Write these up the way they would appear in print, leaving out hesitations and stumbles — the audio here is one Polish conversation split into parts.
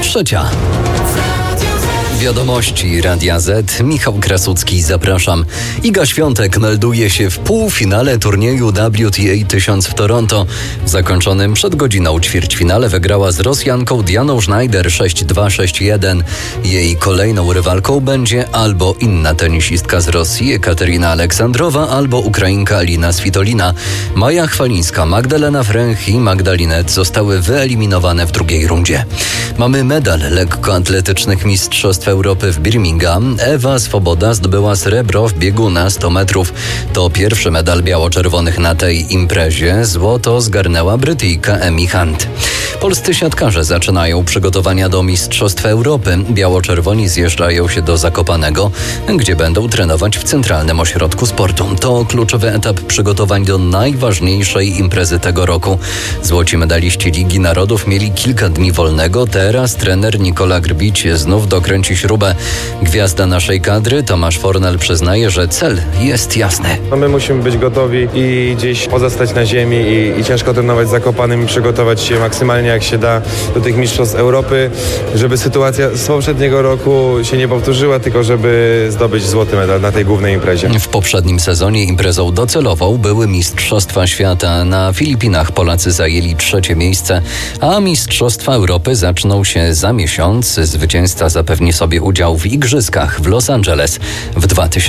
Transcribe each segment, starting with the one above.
3:00. Wiadomości Radia Z. Michał Krasucki, zapraszam. Iga Świątek melduje się w półfinale turnieju WTA 1000 w Toronto. W zakończonym przed godziną ćwierćfinale wygrała z Rosjanką Dianą Schneider 6-2, 6-1. Jej kolejną rywalką będzie albo inna tenisistka z Rosji Ekaterina Aleksandrowa, albo Ukrainka Alina Svitolina. Maja Chwalińska, Magdalena Fręch i Magdalinet zostały wyeliminowane w drugiej rundzie. Mamy medal lekkoatletycznych mistrzostw Europy w Birmingham. Ewa Swoboda zdobyła srebro w biegu na 100 metrów. To pierwszy medal biało-czerwonych na tej imprezie. Złoto zgarnęła Brytyjka Emi Hunt. Polscy siatkarze zaczynają przygotowania do Mistrzostw Europy. Biało-czerwoni zjeżdżają się do Zakopanego, gdzie będą trenować w Centralnym Ośrodku Sportu. To kluczowy etap przygotowań do najważniejszej imprezy tego roku. Złoci medaliści Ligi Narodów mieli kilka dni wolnego. Teraz trener Nikola Grbić znów dokręci śrubę. Gwiazda naszej kadry Tomasz Fornal przyznaje, że cel jest jasny. My musimy być gotowi i gdzieś pozostać na ziemi i ciężko trenować z Zakopanym i przygotować się maksymalnie jak się da do tych Mistrzostw Europy, żeby sytuacja z poprzedniego roku się nie powtórzyła, tylko żeby zdobyć złoty medal na tej głównej imprezie. W poprzednim sezonie imprezą docelową były Mistrzostwa Świata. Na Filipinach Polacy zajęli 3. miejsce, a Mistrzostwa Europy zaczną się za miesiąc. Zwycięzca zapewni sobie udział w Igrzyskach w Los Angeles w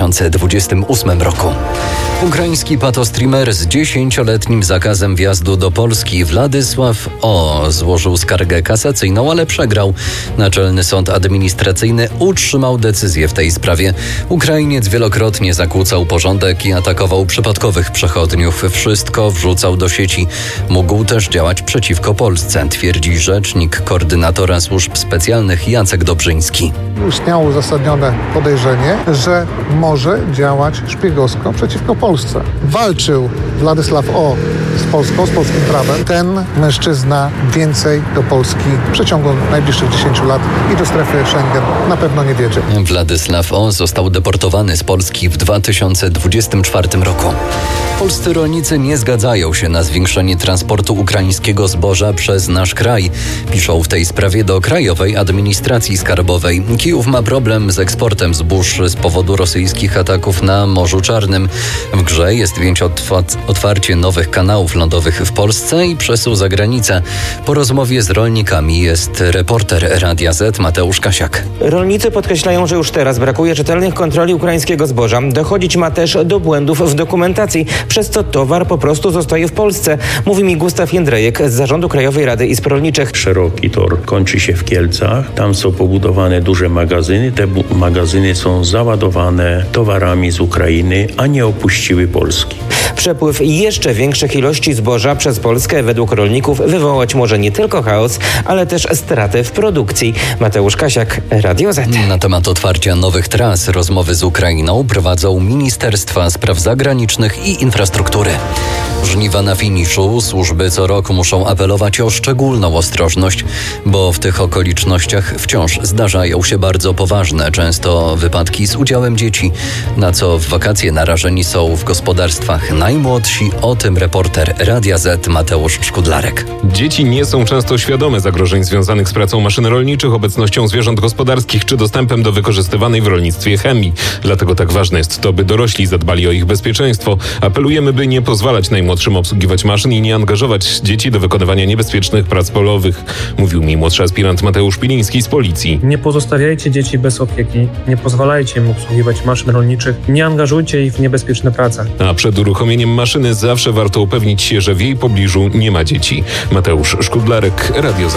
2028 roku. Ukraiński patostreamer z 10-letnim zakazem wjazdu do Polski Władysław O. złożył skargę kasacyjną, ale przegrał. Naczelny Sąd Administracyjny utrzymał decyzję w tej sprawie. Ukrainiec wielokrotnie zakłócał porządek i atakował przypadkowych przechodniów. Wszystko wrzucał do sieci. Mógł też działać przeciwko Polsce, twierdzi rzecznik koordynatora służb specjalnych Jacek Dobrzyński. Istniało uzasadnione podejrzenie, że może działać szpiegowsko przeciwko Polsce. Walczył Władysław O. z Polską, z polskim prawem. Ten mężczyzna więcej do Polski w przeciągu najbliższych 10 lat i do strefy Schengen na pewno nie wiedzie. Władysław O. został deportowany z Polski w 2024 roku. Polscy rolnicy nie zgadzają się na zwiększenie transportu ukraińskiego zboża przez nasz kraj. Piszą w tej sprawie do Krajowej Administracji Skarbowej. Kijów ma problem z eksportem zbóż z powodu rosyjskich ataków na Morzu Czarnym. W grze jest więc otwarcie nowych kanałów lądowych w Polsce i przesył za granicę. Po rozmowie z rolnikami jest reporter Radia Z Mateusz Kasiak. Rolnicy podkreślają, że już teraz brakuje rzetelnych kontroli ukraińskiego zboża. Dochodzić ma też do błędów w dokumentacji, przez co towar po prostu zostaje w Polsce. Mówi mi Gustaw Jędrejek z Zarządu Krajowej Rady Izb Rolniczych. Szeroki tor kończy się w Kielcach. Tam są pobudowane duże magazyny. Te magazyny są załadowane towarami z Ukrainy, a nie opuściły Polski. Przepływ jeszcze większych ilości zboża przez Polskę według rolników wywołać może nie tylko chaos, ale też straty w produkcji. Mateusz Kasiak, Radio Z. Na temat otwarcia nowych tras rozmowy z Ukrainą prowadzą Ministerstwa Spraw Zagranicznych i Infrastruktury. Żniwa na finiszu. Służby co roku muszą apelować o szczególną ostrożność, bo w tych okolicznościach wciąż zdarzają się bardzo poważne, często wypadki z udziałem dzieci, na co w wakacje narażeni są w gospodarstwach najmłodsi. O tym reporter Radia Z Mateusz Szkudlarek. Dzieci nie są często świadome zagrożeń związanych z pracą maszyn rolniczych, obecnością zwierząt gospodarskich czy dostępem do wykorzystywanej w rolnictwie chemii. Dlatego tak ważne jest to, by dorośli zadbali o ich bezpieczeństwo. Apelujemy, by nie pozwalać najmłodszym obsługiwać maszyn i nie angażować dzieci do wykonywania niebezpiecznych prac polowych, mówił mi młodszy aspirant Mateusz Piliński z Policji. Nie pozostawiajcie dzieci bez opieki, nie pozwalajcie im obsługiwać maszyn rolniczych, nie angażujcie ich w niebezpieczne prace. A przed uruchomieniem maszyny zawsze warto upewnić się, że w jej pobliżu nie ma dzieci. Mateusz Szkudlarek, Radio Z.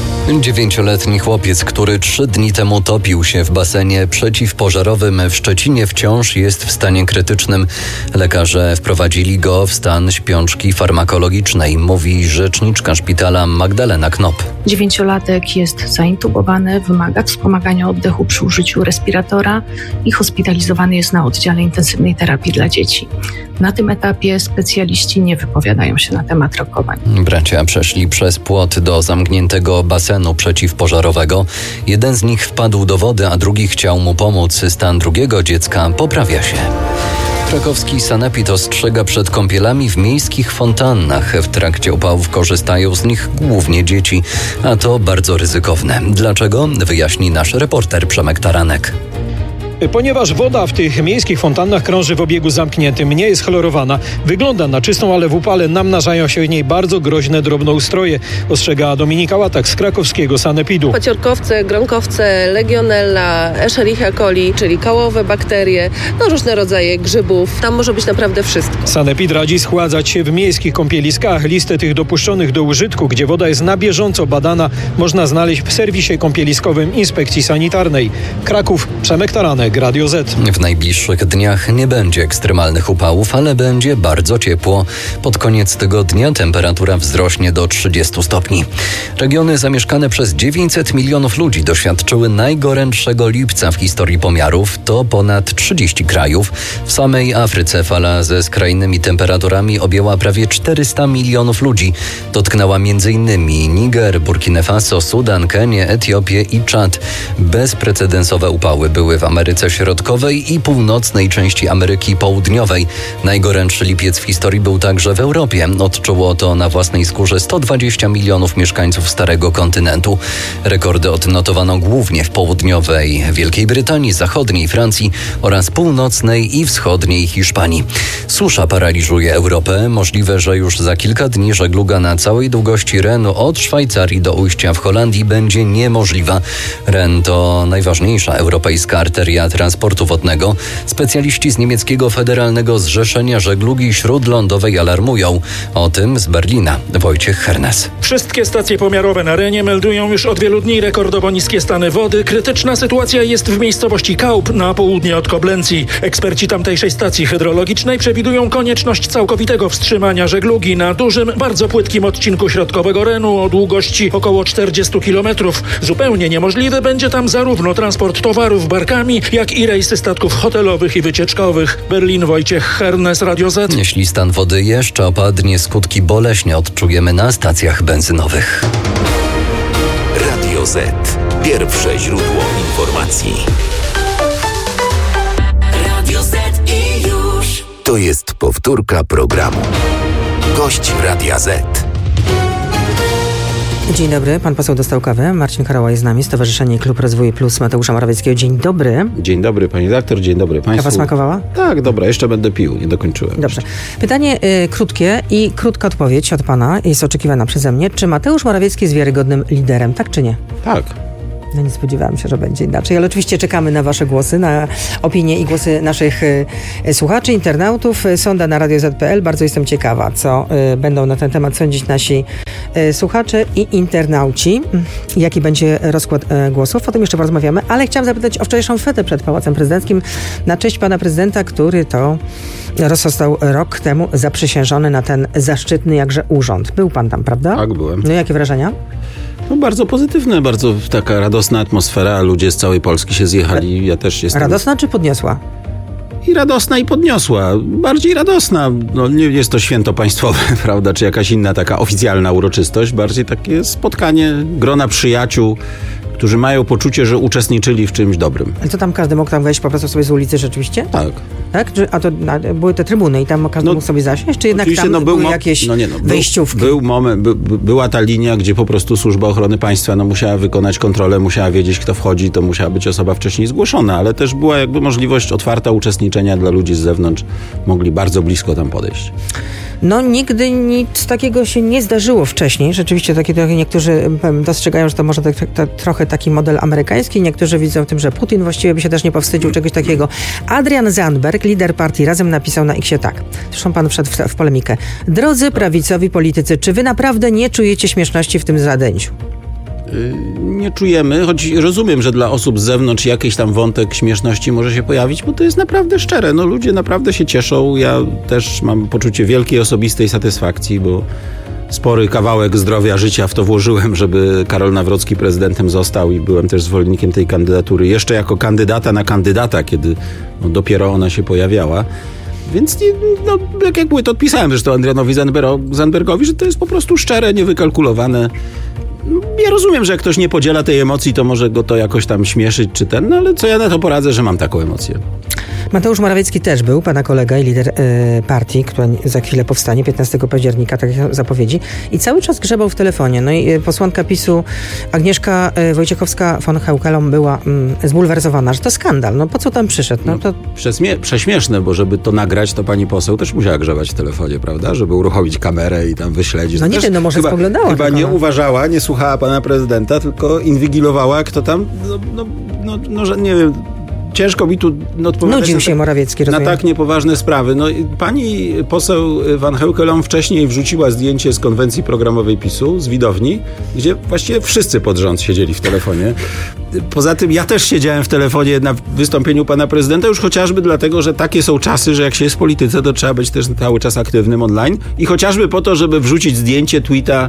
9-letni chłopiec, który 3 dni temu topił się w basenie przeciwpożarowym w Szczecinie, wciąż jest w stanie krytycznym. Lekarze wprowadzili go w stan śpiączki farmakologicznej, mówi rzeczniczka szpitala Magdalena Knop. 9-latek jest zaintubowany, wymaga wspomagania oddechu przy użyciu respiratora i hospitalizowany jest na oddziale intensywnej terapii dla dzieci. Na tym etapie specjaliści nie wypowiadają się na temat rokowań. Bracia przeszli przez płot do zamkniętego basenu przeciwpożarowego. Jeden z nich wpadł do wody, a drugi chciał mu pomóc. Stan drugiego dziecka poprawia się. Krakowski sanepid ostrzega przed kąpielami w miejskich fontannach. W trakcie upałów korzystają z nich głównie dzieci, a to bardzo ryzykowne. Dlaczego? Wyjaśni nasz reporter Przemek Taranek. Ponieważ woda w tych miejskich fontannach krąży w obiegu zamkniętym, nie jest chlorowana, wygląda na czystą, ale w upale namnażają się w niej bardzo groźne drobnoustroje, ostrzega Dominika Łatak z krakowskiego sanepidu. Paciorkowce, gronkowce, legionella, Escherichia coli, czyli kałowe bakterie, różne rodzaje grzybów. Tam może być naprawdę wszystko. Sanepid radzi schładzać się w miejskich kąpieliskach. Listę tych dopuszczonych do użytku, gdzie woda jest na bieżąco badana, można znaleźć w serwisie kąpieliskowym Inspekcji Sanitarnej. Kraków, Przemek Taranek, Radio Z. W najbliższych dniach nie będzie ekstremalnych upałów, ale będzie bardzo ciepło. Pod koniec tygodnia temperatura wzrośnie do 30 stopni. Regiony zamieszkane przez 900 milionów ludzi doświadczyły najgorętszego lipca w historii pomiarów. To ponad 30 krajów. W samej Afryce fala ze skrajnymi temperaturami objęła prawie 400 milionów ludzi. Dotknęła m.in. Niger, Burkina Faso, Sudan, Kenię, Etiopię i Czad. Bezprecedensowe upały były w Ameryce Środkowej i północnej części Ameryki Południowej. Najgorętszy lipiec w historii był także w Europie. Odczuło to na własnej skórze 120 milionów mieszkańców Starego Kontynentu. Rekordy odnotowano głównie w południowej Wielkiej Brytanii, zachodniej Francji oraz północnej i wschodniej Hiszpanii. Susza paraliżuje Europę. Możliwe, że już za kilka dni żegluga na całej długości Renu od Szwajcarii do ujścia w Holandii będzie niemożliwa. Ren to najważniejsza europejska arteria transportu wodnego. Specjaliści z niemieckiego Federalnego Zrzeszenia Żeglugi Śródlądowej alarmują. O tym z Berlina Wojciech Hernes. Wszystkie stacje pomiarowe na Renie meldują już od wielu dni rekordowo niskie stany wody. Krytyczna sytuacja jest w miejscowości Kaup na południe od Koblencji. Eksperci tamtejszej stacji hydrologicznej przewidują konieczność całkowitego wstrzymania żeglugi na dużym, bardzo płytkim odcinku środkowego Renu o długości około 40 km. Zupełnie niemożliwy będzie tam zarówno transport towarów barkami, jak i rejsy statków hotelowych i wycieczkowych. Berlin, Wojciech Hernes, Radio Z. Jeśli stan wody jeszcze opadnie, skutki boleśnie odczujemy na stacjach benzynowych. Radio Z. Pierwsze źródło informacji. Radio Z i już. To jest powtórka programu. Gość Radia Z. Dzień dobry, pan poseł dostał kawę. Marcin Karała jest z nami, Stowarzyszenie Klub Rozwoju Plus Mateusza Morawieckiego. Dzień dobry. Dzień dobry, pani redaktor, dzień dobry państwu. Kawa smakowała? Tak, dobra, jeszcze będę pił, nie dokończyłem. Dobrze. Pytanie krótkie i krótka odpowiedź od pana jest oczekiwana przeze mnie. Czy Mateusz Morawiecki jest wiarygodnym liderem, tak czy nie? Tak. No nie spodziewałam się, że będzie inaczej, ale oczywiście czekamy na wasze głosy, na opinie i głosy naszych słuchaczy, internautów. Sonda na radio.z.pl. Bardzo jestem ciekawa, co będą na ten temat sądzić nasi słuchacze i internauci. Jaki będzie rozkład głosów? O tym jeszcze porozmawiamy, ale chciałam zapytać o wczorajszą fetę przed Pałacem Prezydenckim na cześć pana prezydenta, który to został rok temu zaprzysiężony na ten zaszczytny jakże urząd. Był pan tam, prawda? Tak, byłem. No jakie wrażenia? No bardzo pozytywne, bardzo taka radosna atmosfera, ludzie z całej Polski się zjechali, ja też jestem... Radosna czy podniosła? I radosna i podniosła, bardziej radosna, no nie jest to święto państwowe, prawda, czy jakaś inna taka oficjalna uroczystość, bardziej takie spotkanie grona przyjaciół, którzy mają poczucie, że uczestniczyli w czymś dobrym. Ale to tam każdy mógł tam wejść po prostu sobie z ulicy rzeczywiście? Tak. Tak? A to były te trybuny i tam każdy mógł sobie zasiąść? Czy jednak tam były jakieś wejściówki? Był moment, była ta linia, gdzie po prostu Służba Ochrony Państwa musiała wykonać kontrolę, musiała wiedzieć, kto wchodzi, to musiała być osoba wcześniej zgłoszona, ale też była jakby możliwość otwarta uczestniczenia dla ludzi z zewnątrz. Mogli bardzo blisko tam podejść. No nigdy nic takiego się nie zdarzyło wcześniej. Rzeczywiście niektórzy dostrzegają, że to może trochę taki model amerykański. Niektórzy widzą w tym, że Putin właściwie by się też nie powstydził czegoś takiego. Adrian Zandberg, lider partii Razem, napisał na X-ie tak. Zresztą pan wszedł w polemikę. Drodzy prawicowi politycy, czy wy naprawdę nie czujecie śmieszności w tym zadęciu? Nie czujemy, choć rozumiem, że dla osób z zewnątrz jakiś tam wątek śmieszności może się pojawić, bo to jest naprawdę szczere. No ludzie naprawdę się cieszą. Ja też mam poczucie wielkiej osobistej satysfakcji, bo spory kawałek zdrowia, życia w to włożyłem, żeby Karol Nawrocki prezydentem został i byłem też zwolennikiem tej kandydatury. Jeszcze jako kandydata na kandydata, kiedy dopiero ona się pojawiała. Więc jak mówię, to odpisałem zresztą Adrianowi Zandbergowi, że to jest po prostu szczere, niewykalkulowane. Ja rozumiem, że jak ktoś nie podziela tej emocji, to może go to jakoś tam śmieszyć czy no ale co ja na to poradzę, że mam taką emocję. Mateusz Morawiecki też był, pana kolega i lider partii, która za chwilę powstanie, 15 października, tak jak zapowiedzi. I cały czas grzebał w telefonie. No i posłanka PiS-u Agnieszka Wojciechowska-von Heukelom była zbulwersowana, że to skandal. No po co tam przyszedł? No to... Prześmieszne, bo żeby to nagrać, to pani poseł też musiała grzebać w telefonie, prawda? Żeby uruchomić kamerę i tam wyśledzić. No nie wiem, no może spoglądała. Chyba nie uważała, nie słuchała pana prezydenta, tylko inwigilowała, kto tam, że nie wiem... Ciężko mi tu odpowiadać Nudził się Morawiecki, na tak niepoważne sprawy. No, pani poseł Van Heukelom wcześniej wrzuciła zdjęcie z konwencji programowej PiS-u, z widowni, gdzie właściwie wszyscy pod rząd siedzieli w telefonie. Poza tym ja też siedziałem w telefonie na wystąpieniu pana prezydenta, już chociażby dlatego, że takie są czasy, że jak się jest w polityce, to trzeba być też cały czas aktywnym online i chociażby po to, żeby wrzucić zdjęcie, tweeta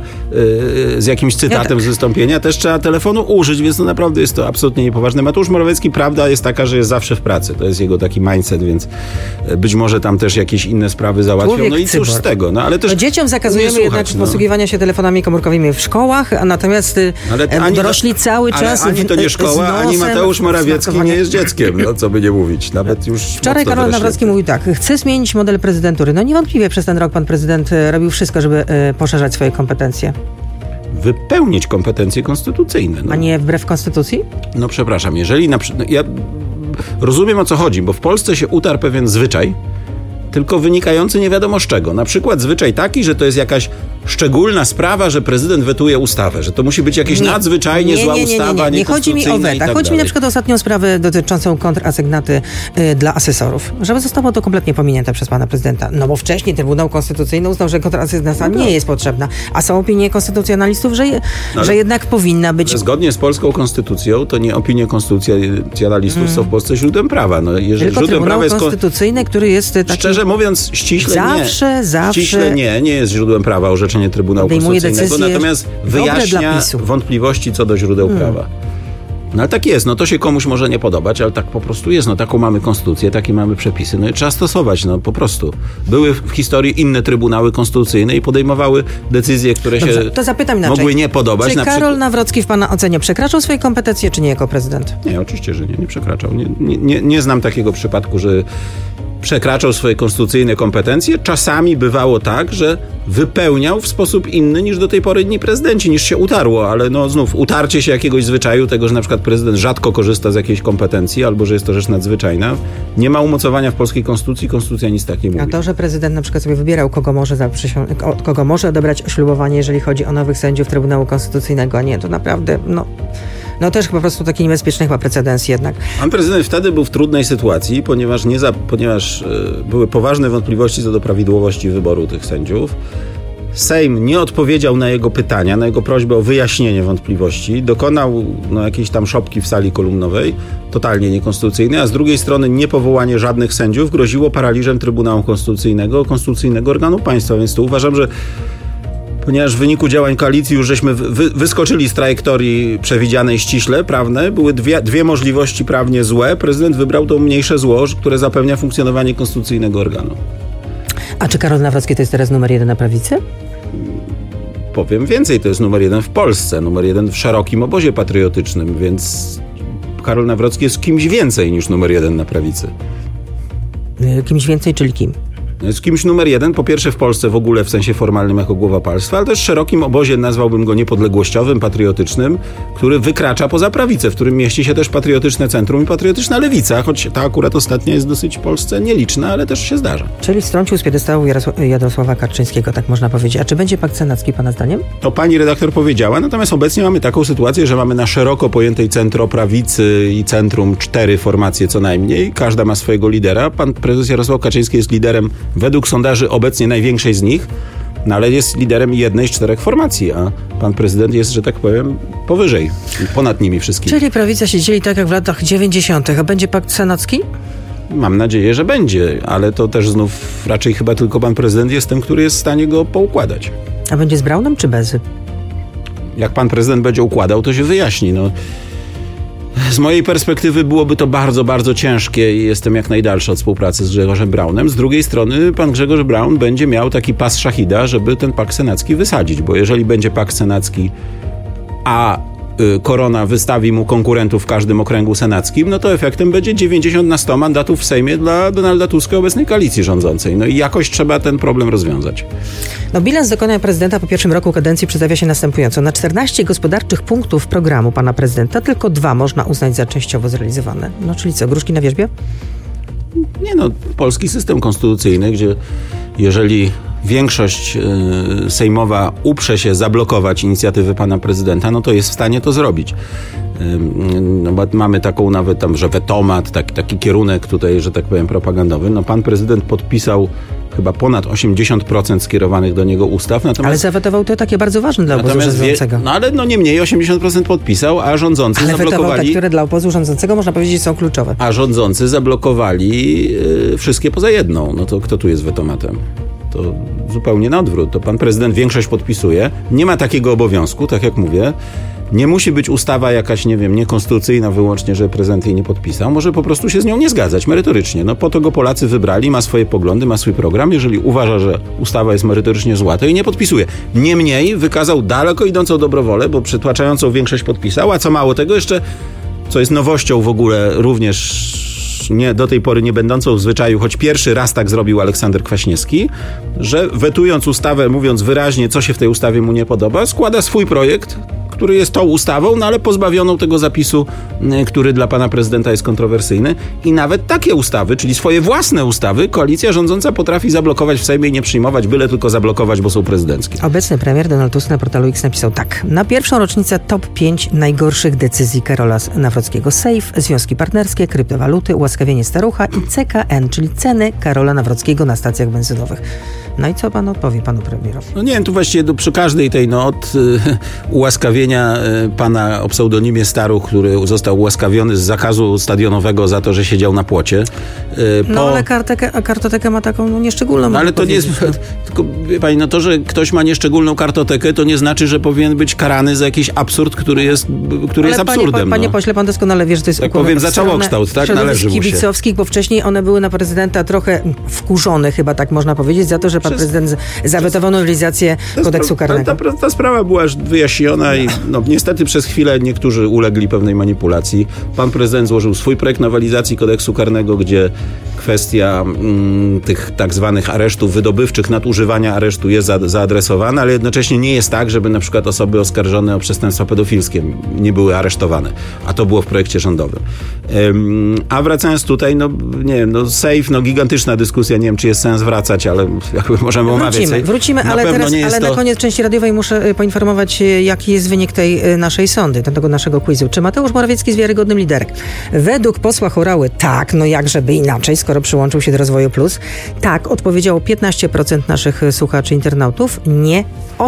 z jakimś cytatem z wystąpienia, też trzeba telefonu użyć, więc naprawdę jest to absolutnie niepoważne. Mateusz Morawiecki, prawda jest taka, że jest zawsze w pracy. To jest jego taki mindset, więc być może tam też jakieś inne sprawy załatwią. Człowiek no i cóż z tego. No, ale też dzieciom zakazujemy jednak posługiwania się telefonami komórkowymi w szkołach, a natomiast dorośli cały czas... ani to nie szkoła, ani Mateusz Morawiecki nie jest dzieckiem. No co by nie mówić. Nawet już... Wczoraj Karol Nawrocki mówił tak. Chce zmienić model prezydentury. No niewątliwie przez ten rok pan prezydent robił wszystko, żeby poszerzać swoje kompetencje. Wypełnić kompetencje konstytucyjne. No. A nie wbrew konstytucji? No przepraszam, jeżeli ja rozumiem, o co chodzi, bo w Polsce się utarł pewien zwyczaj, tylko wynikający nie wiadomo z czego. Na przykład zwyczaj taki, że to jest jakaś szczególna sprawa, że prezydent wetuje ustawę, że to musi być jakieś nadzwyczajnie zła ustawa, nie chodzi mi o weta. Chodzi mi na przykład o ostatnią sprawę dotyczącą kontrasygnaty dla asesorów. Żeby zostało to kompletnie pominięte przez pana prezydenta. No bo wcześniej Trybunał Konstytucyjny uznał, że kontrasygnata nie jest potrzebna. A są opinie konstytucjonalistów, że jednak powinna być. Zgodnie z polską konstytucją, to nie opinie konstytucjonalistów są w Polsce źródłem prawa. No, jeżeli tylko Trybunał Konstytucyjny, który jest taki... Szczerze mówiąc, ściśle zawsze nie jest źródłem prawa orzeczenie Trybunału Konstytucyjnego, natomiast wyjaśnia wątpliwości co do źródeł prawa. No ale tak jest, no to się komuś może nie podobać, ale tak po prostu jest, no taką mamy konstytucję, takie mamy przepisy, no i trzeba stosować, no po prostu. Były w historii inne trybunały konstytucyjne i podejmowały decyzje, które się mogły nie podobać. Czy Karol Nawrocki w pana ocenie przekraczał swoje kompetencje, czy nie jako prezydent? Nie, oczywiście, że nie przekraczał. Nie znam takiego przypadku, że przekraczał swoje konstytucyjne kompetencje. Czasami bywało tak, że wypełniał w sposób inny niż do tej pory inni prezydenci, niż się utarło, ale no znów utarcie się jakiegoś zwyczaju, tego, że na przykład prezydent rzadko korzysta z jakiejś kompetencji, albo że jest to rzecz nadzwyczajna. Nie ma umocowania w polskiej konstytucji, konstytucja nic tak nie mówi. A to, że prezydent na przykład sobie wybierał, kogo może odebrać ślubowanie, jeżeli chodzi o nowych sędziów Trybunału Konstytucyjnego, a nie, to naprawdę, no też po prostu taki niebezpieczny chyba precedens jednak. Pan prezydent wtedy był w trudnej sytuacji, ponieważ były poważne wątpliwości co do prawidłowości wyboru tych sędziów. Sejm nie odpowiedział na jego pytania, na jego prośbę o wyjaśnienie wątpliwości. Dokonał jakiejś tam szopki w sali kolumnowej, totalnie niekonstytucyjnej, a z drugiej strony niepowołanie żadnych sędziów groziło paraliżem Trybunału Konstytucyjnego, konstytucyjnego organu państwa. Więc tu uważam, że ponieważ w wyniku działań koalicji już żeśmy wyskoczyli z trajektorii przewidzianej ściśle, prawne, były dwie możliwości prawnie złe. Prezydent wybrał to mniejsze zło, które zapewnia funkcjonowanie konstytucyjnego organu. A czy Karol Nawrocki to jest teraz numer 1 na prawicy? Powiem więcej, to jest numer 1 w Polsce, numer 1 w szerokim obozie patriotycznym, więc Karol Nawrocki jest kimś więcej niż numer 1 na prawicy. Kimś więcej, czyli kim? Jest kimś numer 1, po pierwsze w Polsce w ogóle w sensie formalnym jako głowa państwa, ale też w szerokim obozie nazwałbym go niepodległościowym, patriotycznym, który wykracza poza prawicę, w którym mieści się też patriotyczne centrum i patriotyczna lewica, choć ta akurat ostatnia jest dosyć w Polsce nieliczna, ale też się zdarza. Czyli strącił z piedestału Jarosława Kaczyńskiego, tak można powiedzieć. A czy będzie pakt senacki pana zdaniem? To pani redaktor powiedziała, natomiast obecnie mamy taką sytuację, że mamy na szeroko pojętej centroprawicy i centrum 4 formacje co najmniej. Każda ma swojego lidera. Pan prezes Jarosław Kaczyński jest liderem według sondaży obecnie największej z nich, no ale jest liderem jednej z 4 formacji, a pan prezydent jest, że tak powiem, powyżej, ponad nimi wszystkimi. Czyli prawica się dzieli tak jak w latach 90. A będzie pakt senacki? Mam nadzieję, że będzie, ale to też znów raczej chyba tylko pan prezydent jest tym, który jest w stanie go poukładać. A będzie z Braunem czy bez? Jak pan prezydent będzie układał, to się wyjaśni. Z mojej perspektywy byłoby to bardzo, bardzo ciężkie i jestem jak najdalszy od współpracy z Grzegorzem Braunem. Z drugiej strony pan Grzegorz Braun będzie miał taki pas szachida, żeby ten pakt senacki wysadzić, bo jeżeli będzie pakt senacki a Korona wystawi mu konkurentów w każdym okręgu senackim, no to efektem będzie 90 na 100 mandatów w Sejmie dla Donalda Tuska, obecnej koalicji rządzącej. No i jakoś trzeba ten problem rozwiązać. No, bilans dokonań prezydenta po pierwszym roku kadencji przedstawia się następująco. Na 14 gospodarczych punktów programu pana prezydenta tylko 2 można uznać za częściowo zrealizowane. No czyli co, gruszki na wierzbie? Nie no, polski system konstytucyjny, gdzie jeżeli większość sejmowa uprze się zablokować inicjatywy pana prezydenta, no to jest w stanie to zrobić. No bo mamy taką nawet tam, że wetomat, taki kierunek tutaj, że tak powiem, propagandowy. No pan prezydent podpisał chyba ponad 80% skierowanych do niego ustaw. Natomiast, ale zawetował to takie bardzo ważne dla obozu rządzącego. No ale no nie mniej 80% podpisał, a rządzący zablokowali. Ale wetował te, które dla obozu rządzącego można powiedzieć są kluczowe. A rządzący zablokowali wszystkie poza jedną. No to kto tu jest wetomatem? To zupełnie na odwrót. To pan prezydent większość podpisuje. Nie ma takiego obowiązku, tak jak mówię. Nie musi być ustawa jakaś, nie wiem, niekonstytucyjna wyłącznie, że prezydent jej nie podpisał. Może po prostu się z nią nie zgadzać merytorycznie. No po to go Polacy wybrali, ma swoje poglądy, ma swój program. Jeżeli uważa, że ustawa jest merytorycznie zła, to jej nie podpisuje. Niemniej wykazał daleko idącą dobrowolę, bo przytłaczającą większość podpisał, a co mało tego jeszcze, co jest nowością w ogóle również do tej pory nie będącą w zwyczaju, choć pierwszy raz tak zrobił Aleksander Kwaśniewski, że wetując ustawę, mówiąc wyraźnie, co się w tej ustawie mu nie podoba, składa swój projekt, który jest tą ustawą, no ale pozbawioną tego zapisu, który dla pana prezydenta jest kontrowersyjny. I nawet takie ustawy, czyli swoje własne ustawy, koalicja rządząca potrafi zablokować w Sejmie i nie przyjmować, byle tylko zablokować, bo są prezydenckie. Obecny premier Donald Tusk na portalu X napisał tak. Na pierwszą rocznicę top 5 najgorszych decyzji Karola Nawrockiego. Sejf, związki partnerskie, kryptowaluty, ułaskawienie starucha i CKN, czyli ceny Karola Nawrockiego na stacjach benzynowych. No i co pan odpowie panu premierowi? No nie wiem, tu właściwie przy każdej tej od ułaskawienia pana o pseudonimie Staruch, który został ułaskawiony z zakazu stadionowego za to, że siedział na płocie. No ale kartotekę ma taką nieszczególną. No, ale to nie jest... Tylko, wie pani, no to, że ktoś ma nieszczególną kartotekę, to nie znaczy, że powinien być karany za jakiś absurd, który jest absurdem. Panie pośle, pan doskonale wie, że to jest tak powiem, za całokształt, tak? Należy mu się. Kibicowskich, bo wcześniej one były na prezydenta trochę wkurzone, chyba tak można powiedzieć, za to, że pan prezydent zawetował nowelizację kodeksu karnego. Ta sprawa była już wyjaśniona i niestety przez chwilę niektórzy ulegli pewnej manipulacji. Pan prezydent złożył swój projekt nowelizacji kodeksu karnego, gdzie kwestia tych tak zwanych aresztów wydobywczych, nadużywania aresztu jest zaadresowana, ale jednocześnie nie jest tak, żeby na przykład osoby oskarżone o przestępstwa pedofilskie nie były aresztowane. A to było w projekcie rządowym. A wracając tutaj, nie wiem, sejf, gigantyczna dyskusja, nie wiem, czy jest sens wracać, ale jakby możemy omawiać. Wrócimy, ale na koniec części radiowej muszę poinformować, jaki jest wynik tej naszej sondy, tego naszego quizu. Czy Mateusz Morawiecki jest wiarygodnym liderem? Według posła Horały tak, jakżeby inaczej, skoro przyłączył się do Rozwoju Plus. Tak, odpowiedziało 15% naszych słuchaczy, internautów. Nie,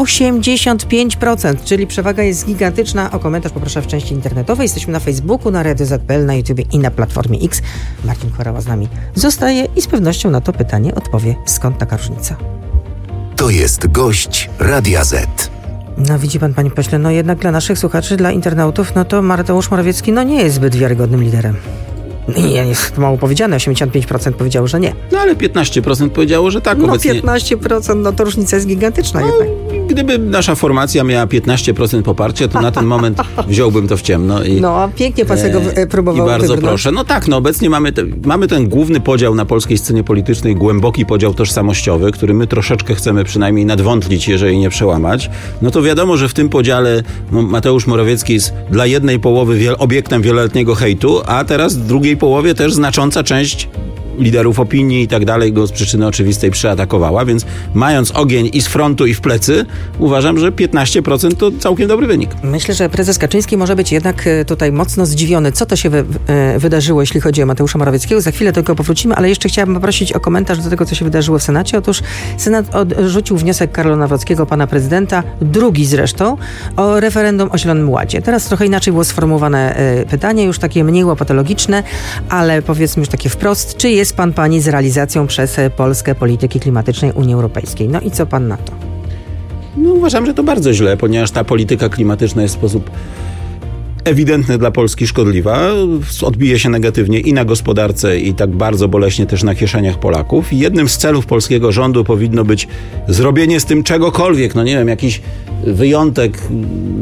85%, czyli przewaga jest gigantyczna. O komentarz poproszę w części internetowej. Jesteśmy na Facebooku, na Radio ZPL, na YouTubie i na Platformie X. Marcin Horała z nami zostaje i z pewnością na to pytanie odpowie, skąd taka różnica. To jest gość Radia Z. No widzi pan, panie pośle, jednak dla naszych słuchaczy, dla internautów, to Mateusz Morawiecki nie jest zbyt wiarygodnym liderem. Nie, jest mało powiedziane, 85% powiedziało, że nie. No ale 15% powiedziało, że tak. Obecnie... 15%, to różnica jest gigantyczna jednak. Gdyby nasza formacja miała 15% poparcia, to na ten moment wziąłbym to w ciemno. A pięknie pan tego próbował I bardzo wybrnąć. proszę. Obecnie mamy ten główny podział na polskiej scenie politycznej, głęboki podział tożsamościowy, który my troszeczkę chcemy przynajmniej nadwątlić, jeżeli nie przełamać. To wiadomo, że w tym podziale Mateusz Morawiecki jest dla jednej połowy obiektem wieloletniego hejtu, a teraz w drugiej połowie też znacząca część liderów opinii i tak dalej go z przyczyny oczywistej przeatakowała, więc mając ogień i z frontu i w plecy, uważam, że 15% to całkiem dobry wynik. Myślę, że prezes Kaczyński może być jednak tutaj mocno zdziwiony, co to się wydarzyło, jeśli chodzi o Mateusza Morawieckiego. Za chwilę do tego powrócimy, ale jeszcze chciałabym poprosić o komentarz do tego, co się wydarzyło w Senacie. Otóż Senat odrzucił wniosek Karola Nawrockiego, pana prezydenta, drugi zresztą, o referendum o Zielonym Ładzie. Teraz trochę inaczej było sformułowane pytanie, już takie mniej łopatologiczne, ale powiedzmy już takie wprost. Czy jest pan, pani z realizacją przez Polskę polityki klimatycznej Unii Europejskiej? I co pan na to? Uważam, że to bardzo źle, ponieważ ta polityka klimatyczna jest w sposób ewidentny dla Polski szkodliwa. Odbije się negatywnie i na gospodarce, i tak bardzo boleśnie też na kieszeniach Polaków. I jednym z celów polskiego rządu powinno być zrobienie z tym czegokolwiek. Nie wiem, jakiś wyjątek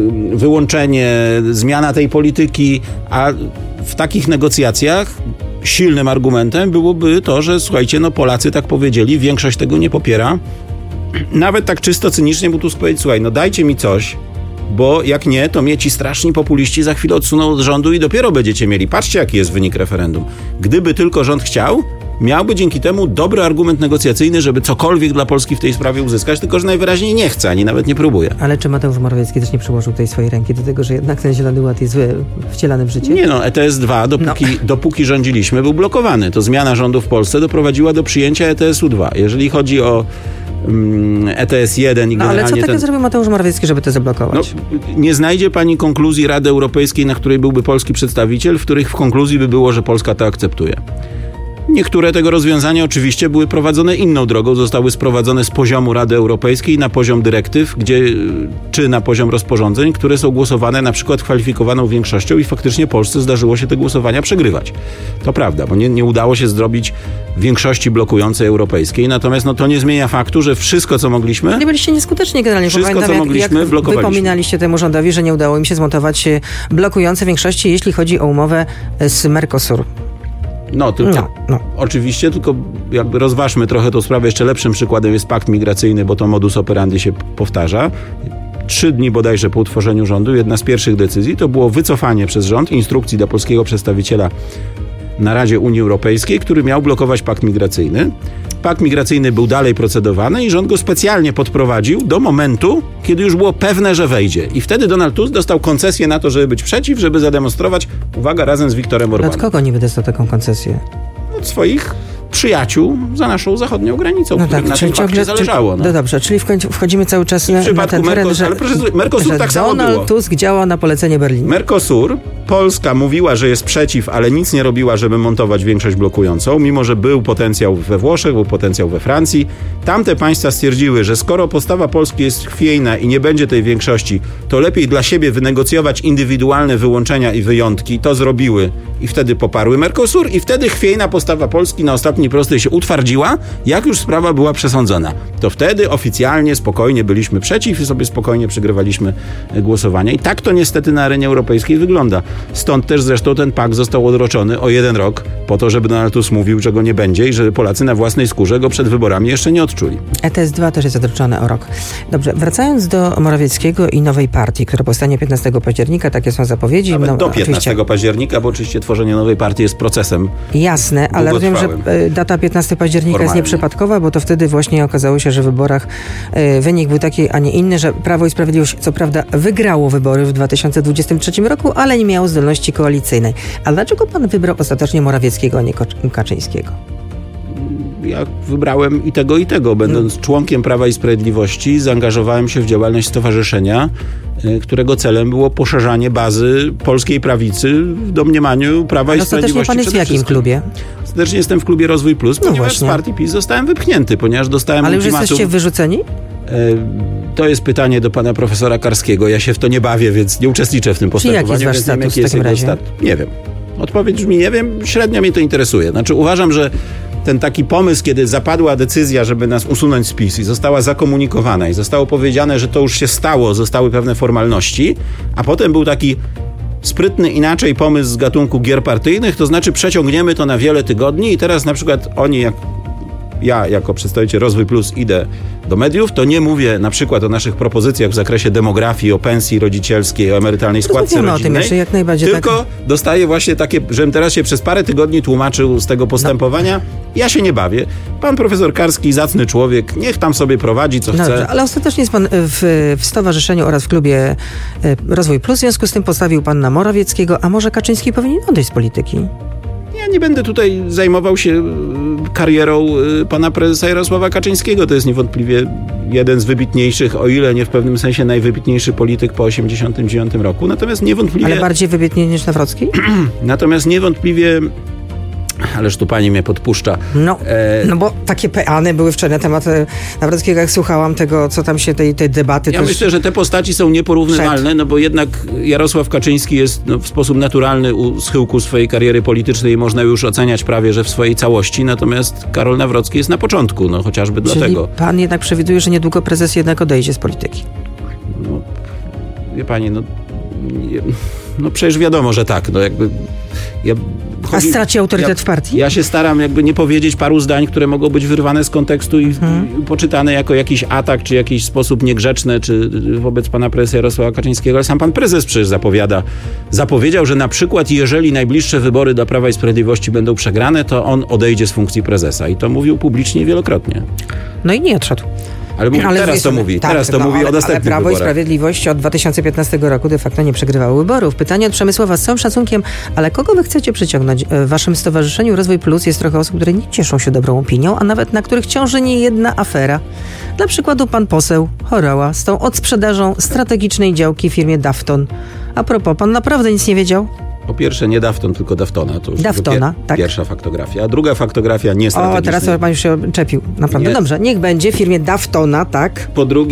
wyłączenie, zmiana tej polityki, a w takich negocjacjach silnym argumentem byłoby to, że słuchajcie, no Polacy tak powiedzieli, większość tego nie popiera. Nawet tak czysto cynicznie, bo tu powiedzieć, słuchaj, no dajcie mi coś, bo jak nie, to mnie ci straszni populiści za chwilę odsuną od rządu i dopiero będziecie mieli. Patrzcie, jaki jest wynik referendum. Gdyby tylko rząd chciał, miałby dzięki temu dobry argument negocjacyjny, żeby cokolwiek dla Polski w tej sprawie uzyskać, tylko że najwyraźniej nie chce, ani nawet nie próbuje. Ale czy Mateusz Morawiecki też nie przyłożył tej swojej ręki do tego, że jednak ten Zielony Ład jest wcielany w życie? Nie no, ETS 2, dopóki rządziliśmy, był blokowany. To zmiana rządu w Polsce doprowadziła do przyjęcia ETS-u 2. Jeżeli chodzi o ETS 1 i generalnie... Ale co takiego zrobił Mateusz Morawiecki, żeby to zablokować? Nie znajdzie pani konkluzji Rady Europejskiej, na której byłby polski przedstawiciel, w których w konkluzji by było, że Polska to akceptuje. Niektóre tego rozwiązania oczywiście były prowadzone inną drogą, zostały sprowadzone z poziomu Rady Europejskiej na poziom dyrektyw, czy na poziom rozporządzeń, które są głosowane na przykład kwalifikowaną większością i faktycznie Polsce zdarzyło się te głosowania przegrywać. To prawda, bo nie udało się zrobić większości blokującej europejskiej, natomiast to nie zmienia faktu, że wszystko, co mogliśmy... Nie byliście nieskuteczni generalnie. Wszystko, co mogliśmy, blokowaliśmy. Wypominaliście temu rządowi, że nie udało im się zmontować blokujące większości, jeśli chodzi o umowę z Mercosur. Oczywiście, tylko jakby rozważmy trochę tą sprawę. Jeszcze lepszym przykładem jest pakt migracyjny, bo to modus operandi się powtarza. 3 dni bodajże po utworzeniu rządu, jedna z pierwszych decyzji to było wycofanie przez rząd instrukcji dla polskiego przedstawiciela na Radzie Unii Europejskiej, który miał blokować pakt migracyjny. Pakt migracyjny był dalej procedowany i rząd go specjalnie podprowadził do momentu, kiedy już było pewne, że wejdzie. I wtedy Donald Tusk dostał koncesję na to, żeby być przeciw, żeby zademonstrować, uwaga, razem z Viktorem Orbánem. Od kogo niby dostał taką koncesję? Od swoich przyjaciół za naszą zachodnią granicą, którym na tym fakcie zależało. No dobrze, czyli wchodzimy cały czas na ten teren, że Mercosur tak samo było. Donald Tusk działa na polecenie Berlina. Mercosur, Polska mówiła, że jest przeciw, ale nic nie robiła, żeby montować większość blokującą, mimo że był potencjał we Włoszech, był potencjał we Francji. Tamte państwa stwierdziły, że skoro postawa Polski jest chwiejna i nie będzie tej większości, to lepiej dla siebie wynegocjować indywidualne wyłączenia i wyjątki. To zrobiły i wtedy poparły Mercosur i wtedy chwiejna postawa Polski na ostatniej prostej się utwardziła, jak już sprawa była przesądzona. To wtedy oficjalnie, spokojnie byliśmy przeciw i sobie spokojnie przegrywaliśmy głosowania. I tak to niestety na arenie europejskiej wygląda. Stąd też zresztą ten pakt został odroczony o 1 rok po to, żeby Donald Tusk mówił, że go nie będzie i żeby Polacy na własnej skórze go przed wyborami jeszcze nie odczuli. ETS 2 też jest odroczony o rok. Dobrze, wracając do Morawieckiego i nowej partii, która powstanie 15 października, takie są zapowiedzi. Nawet do 15 października, bo oczywiście tworzenie nowej partii jest procesem. Jasne, ale rozumiem, że data 15 października jest nieprzypadkowa, bo to wtedy właśnie okazało się, że w wyborach wynik był taki, a nie inny, że Prawo i Sprawiedliwość co prawda wygrało wybory w 2023 roku, ale nie miało zdolności koalicyjnej. A dlaczego pan wybrał ostatecznie Morawieckiego, a nie Kaczyńskiego? Ja wybrałem i tego. Będąc członkiem Prawa i Sprawiedliwości, zaangażowałem się w działalność stowarzyszenia, którego celem było poszerzanie bazy polskiej prawicy w domniemaniu Prawa i Sprawiedliwości. Pan jest w jakim klubie? Serdecznie jestem w klubie Rozwój Plus, ponieważ z partii PiS zostałem wypchnięty, ponieważ dostałem ultimatum. Ale już jesteście wyrzuceni? To jest pytanie do pana profesora Karskiego. Ja się w to nie bawię, więc nie uczestniczę w tym postępowaniu. Jaki jest wasz status w takim razie? Nie wiem. Odpowiedź brzmi nie wiem. Średnio mnie to interesuje. Znaczy uważam, że ten taki pomysł, kiedy zapadła decyzja, żeby nas usunąć z PiS i została zakomunikowana i zostało powiedziane, że to już się stało, zostały pewne formalności, a potem był taki sprytny inaczej pomysł z gatunku gier partyjnych, to znaczy przeciągniemy to na wiele tygodni i teraz na przykład oni, ja jako przedstawiciel Rozwój Plus idę do mediów, to nie mówię na przykład o naszych propozycjach w zakresie demografii, o pensji rodzicielskiej, o emerytalnej składce rodzinnej, jak najbardziej tylko dostaję właśnie takie, żebym teraz się przez parę tygodni tłumaczył z tego postępowania. Ja się nie bawię. Pan profesor Karski, zacny człowiek, niech tam sobie prowadzi, co chce. Ale ostatecznie jest pan w stowarzyszeniu oraz w klubie Rozwój Plus, w związku z tym postawił pan na Morawieckiego, a może Kaczyński powinien odejść z polityki? Ja nie będę tutaj zajmował się karierą pana prezesa Jarosława Kaczyńskiego. To jest niewątpliwie jeden z wybitniejszych, o ile nie w pewnym sensie najwybitniejszy polityk po 1989 roku. Natomiast niewątpliwie... Ale bardziej wybitniej niż Nawrocki? Natomiast niewątpliwie... Ależ tu pani mnie podpuszcza. No bo takie peany były wczoraj na temat Nawrockiego, jak słuchałam tego, co tam się tej debaty... Ja myślę, że te postaci są nieporównywalne, no bo jednak Jarosław Kaczyński jest w sposób naturalny u schyłku swojej kariery politycznej i można już oceniać prawie, że w swojej całości, natomiast Karol Nawrocki jest na początku, chociażby dlatego. Pan jednak przewiduje, że niedługo prezes jednak odejdzie z polityki. wie pani, no przecież wiadomo, że tak, no jakby... A straci autorytet w partii? Ja się staram jakby nie powiedzieć paru zdań, które mogą być wyrwane z kontekstu i poczytane jako jakiś atak, czy jakiś sposób niegrzeczny, czy wobec pana prezesa Jarosława Kaczyńskiego, ale sam pan prezes przecież zapowiedział, że na przykład jeżeli najbliższe wybory do Prawa i Sprawiedliwości będą przegrane, to on odejdzie z funkcji prezesa i to mówił publicznie wielokrotnie. No i nie odszedł. Ale teraz to mówi o następnych ale Prawo wyborach. i Sprawiedliwość od 2015 roku de facto nie przegrywało wyborów. Pytanie od Przemysława, z całym szacunkiem, ale kogo wy chcecie przyciągnąć? W waszym stowarzyszeniu Rozwój Plus jest trochę osób, które nie cieszą się dobrą opinią, a nawet na których ciąży nie jedna afera. Dla przykładu pan poseł Horała z tą odsprzedażą strategicznej działki firmie Dafton. A propos, pan naprawdę nic nie wiedział? Po pierwsze nie Dafton, tylko Daftona. To już Daftona, tak. Pierwsza faktografia. A druga faktografia nie strategiczna. O, teraz pan już się czepił. Naprawdę dobrze. Niech będzie w firmie Daftona, tak?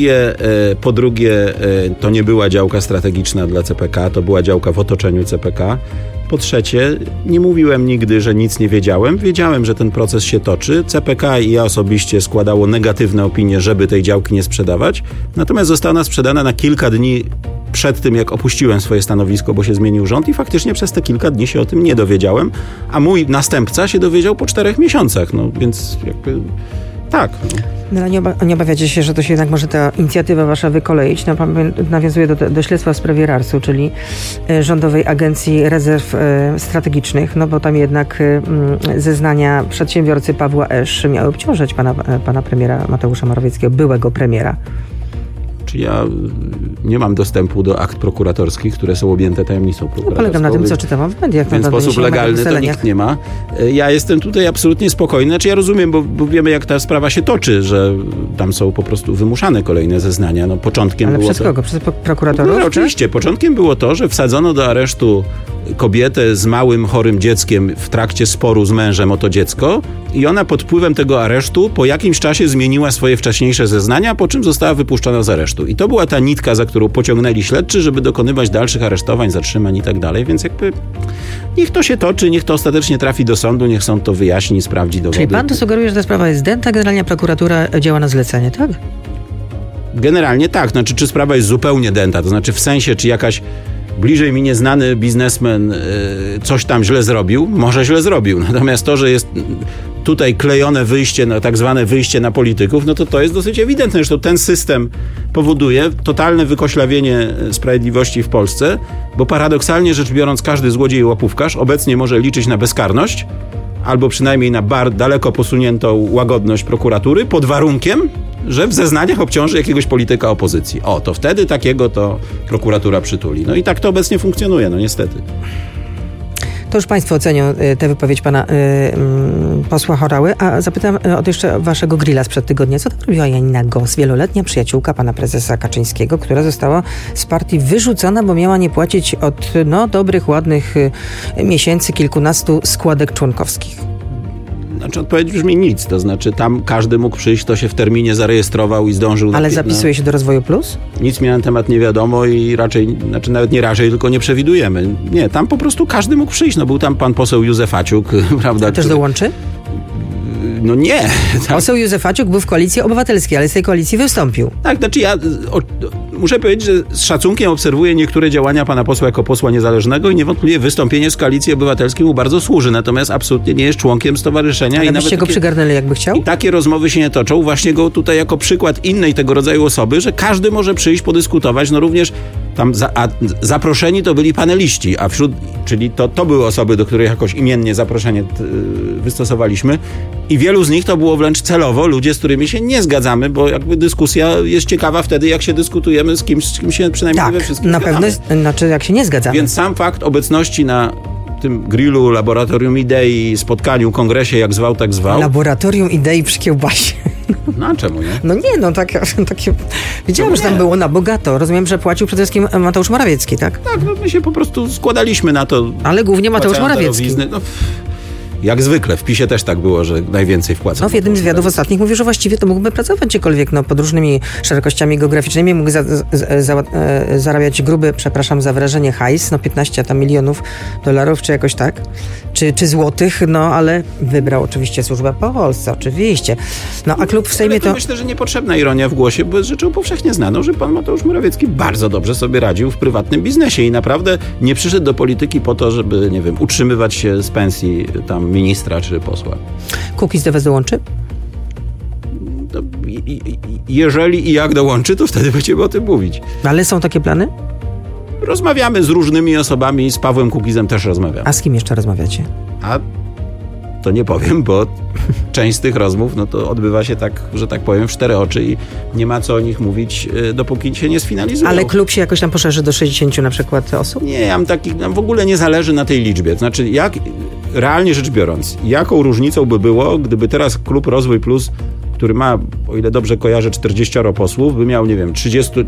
Po drugie, to nie była działka strategiczna dla CPK, to była działka w otoczeniu CPK. Po trzecie, nie mówiłem nigdy, że nic nie wiedziałem. Wiedziałem, że ten proces się toczy. CPK i ja osobiście składało negatywne opinie, żeby tej działki nie sprzedawać. Natomiast została ona sprzedana na kilka dni przed tym, jak opuściłem swoje stanowisko, bo się zmienił rząd i faktycznie przez te kilka dni się o tym nie dowiedziałem, a mój następca się dowiedział po 4 miesiącach, więc jakby tak. No, ale nie obawiacie się, że to się jednak może ta inicjatywa wasza wykoleić? Nawiązuje do śledztwa w sprawie RARS-u, czyli Rządowej Agencji Rezerw Strategicznych, no bo tam jednak zeznania przedsiębiorcy Pawła Esz miały obciążać pana premiera Mateusza Morawieckiego, byłego premiera. Czy ja nie mam dostępu do akt prokuratorskich, które są objęte tajemnicą prokuratorską. Polegam na tym, co czytam w mediach. W sposób legalny to nikt nie ma. Ja jestem tutaj absolutnie spokojny. Znaczy ja rozumiem, bo wiemy, jak ta sprawa się toczy, że tam są po prostu wymuszane kolejne zeznania. No, początkiem ale było przez kogo? Przez prokuratorów? No, oczywiście. Początkiem było to, że wsadzono do aresztu kobietę z małym, chorym dzieckiem w trakcie sporu z mężem o to dziecko i ona pod wpływem tego aresztu po jakimś czasie zmieniła swoje wcześniejsze zeznania, po czym została wypuszczona z aresztu. I to była ta nitka, za którą pociągnęli śledczy, żeby dokonywać dalszych aresztowań, zatrzymań i tak dalej, więc jakby niech to się toczy, niech to ostatecznie trafi do sądu, niech sąd to wyjaśni, sprawdzi dowody. Czyli pan to sugeruje, że ta sprawa jest dęta, generalnie prokuratura działa na zlecenie, tak? Generalnie tak. Znaczy, czy sprawa jest zupełnie dęta, to znaczy w sensie, czy jakaś bliżej mi nieznany biznesmen coś tam źle zrobił, może źle zrobił. Natomiast to, że jest tutaj klejone wyjście, tak zwane wyjście na polityków, no to jest dosyć ewidentne. Zresztą ten system powoduje totalne wykoślawienie sprawiedliwości w Polsce, bo paradoksalnie rzecz biorąc każdy złodziej i łapówkarz obecnie może liczyć na bezkarność, albo przynajmniej na daleko posuniętą łagodność prokuratury, pod warunkiem, że w zeznaniach obciąży jakiegoś polityka opozycji. To wtedy takiego to prokuratura przytuli. No i tak to obecnie funkcjonuje, no niestety. To już państwo ocenią tę wypowiedź pana posła Horały, a zapytam jeszcze waszego grilla sprzed tygodnia. Co tam robiła Janina Gos, wieloletnia przyjaciółka pana prezesa Kaczyńskiego, która została z partii wyrzucona, bo miała nie płacić od dobrych, ładnych miesięcy kilkunastu składek członkowskich? Znaczy odpowiedź brzmi nic, to znaczy tam każdy mógł przyjść, kto się w terminie zarejestrował i zdążył. Ale zapisuje się do Rozwoju Plus? Nic mi na ten temat nie wiadomo i raczej, znaczy nawet nie raczej, tylko nie przewidujemy. Nie, tam po prostu każdy mógł przyjść. Był tam pan poseł Józefaciuk, prawda? A też dołączy? No nie. Poseł Józefaciuk był w Koalicji Obywatelskiej, ale z tej koalicji wystąpił. Tak, znaczy ja muszę powiedzieć, że z szacunkiem obserwuję niektóre działania pana posła jako posła niezależnego i niewątpliwie wystąpienie z Koalicji Obywatelskiej mu bardzo służy, natomiast absolutnie nie jest członkiem stowarzyszenia. Ale byście go przygarnęli, jakby chciał? I takie rozmowy się nie toczą. Właśnie go tutaj jako przykład innej tego rodzaju osoby, że każdy może przyjść, podyskutować, również tam zaproszeni to byli paneliści, czyli to były osoby, do których jakoś imiennie zaproszenie wystosowaliśmy i wielu z nich to było wręcz celowo ludzie, z którymi się nie zgadzamy, bo jakby dyskusja jest ciekawa wtedy, jak się dyskutujemy z kimś się przynajmniej we wszystkim na pewno, znaczy jak się nie zgadzamy. Więc sam fakt obecności na tym grillu, laboratorium idei, spotkaniu, kongresie, jak zwał, tak zwał. Laboratorium idei przy kiełbasie. No a czemu nie? No nie, takie wiedziałem, że tam było na bogato. Rozumiem, że płacił przede wszystkim Mateusz Morawiecki, tak? Tak, my się po prostu składaliśmy na to. Ale głównie Mateusz Morawiecki. Jak zwykle, w PiS-ie też tak było, że najwięcej wpłaca. No w jednym z wywiadów ostatnich mówił, że właściwie to mógłby pracować gdziekolwiek, pod różnymi szerokościami geograficznymi, mógł zarabiać gruby, przepraszam za wyrażenie, hajs, 15 milionów dolarów, czy jakoś tak, czy złotych, ale wybrał oczywiście służbę po Polsce, oczywiście. A klub w Sejmie to... Myślę, że niepotrzebna ironia w głosie, bo jest rzeczą powszechnie znaną, że pan Mateusz Morawiecki bardzo dobrze sobie radził w prywatnym biznesie i naprawdę nie przyszedł do polityki po to, żeby, nie wiem, utrzymywać się z pensji tam ministra czy posła. Kukiz do was dołączy? Jeżeli i jak dołączy, to wtedy będziemy o tym mówić. Ale są takie plany? Rozmawiamy z różnymi osobami, z Pawłem Kukizem też rozmawiamy. A z kim jeszcze rozmawiacie? A to nie powiem, bo część z tych rozmów to odbywa się tak, że tak powiem, w 4 oczy i nie ma co o nich mówić, dopóki się nie sfinalizują. Ale klub się jakoś tam poszerzy do 60 na przykład osób? Nie, nam w ogóle nie zależy na tej liczbie. Znaczy, realnie rzecz biorąc, jaką różnicą by było, gdyby teraz klub Rozwój Plus, który ma, o ile dobrze kojarzę, 40 posłów, by miał, nie wiem,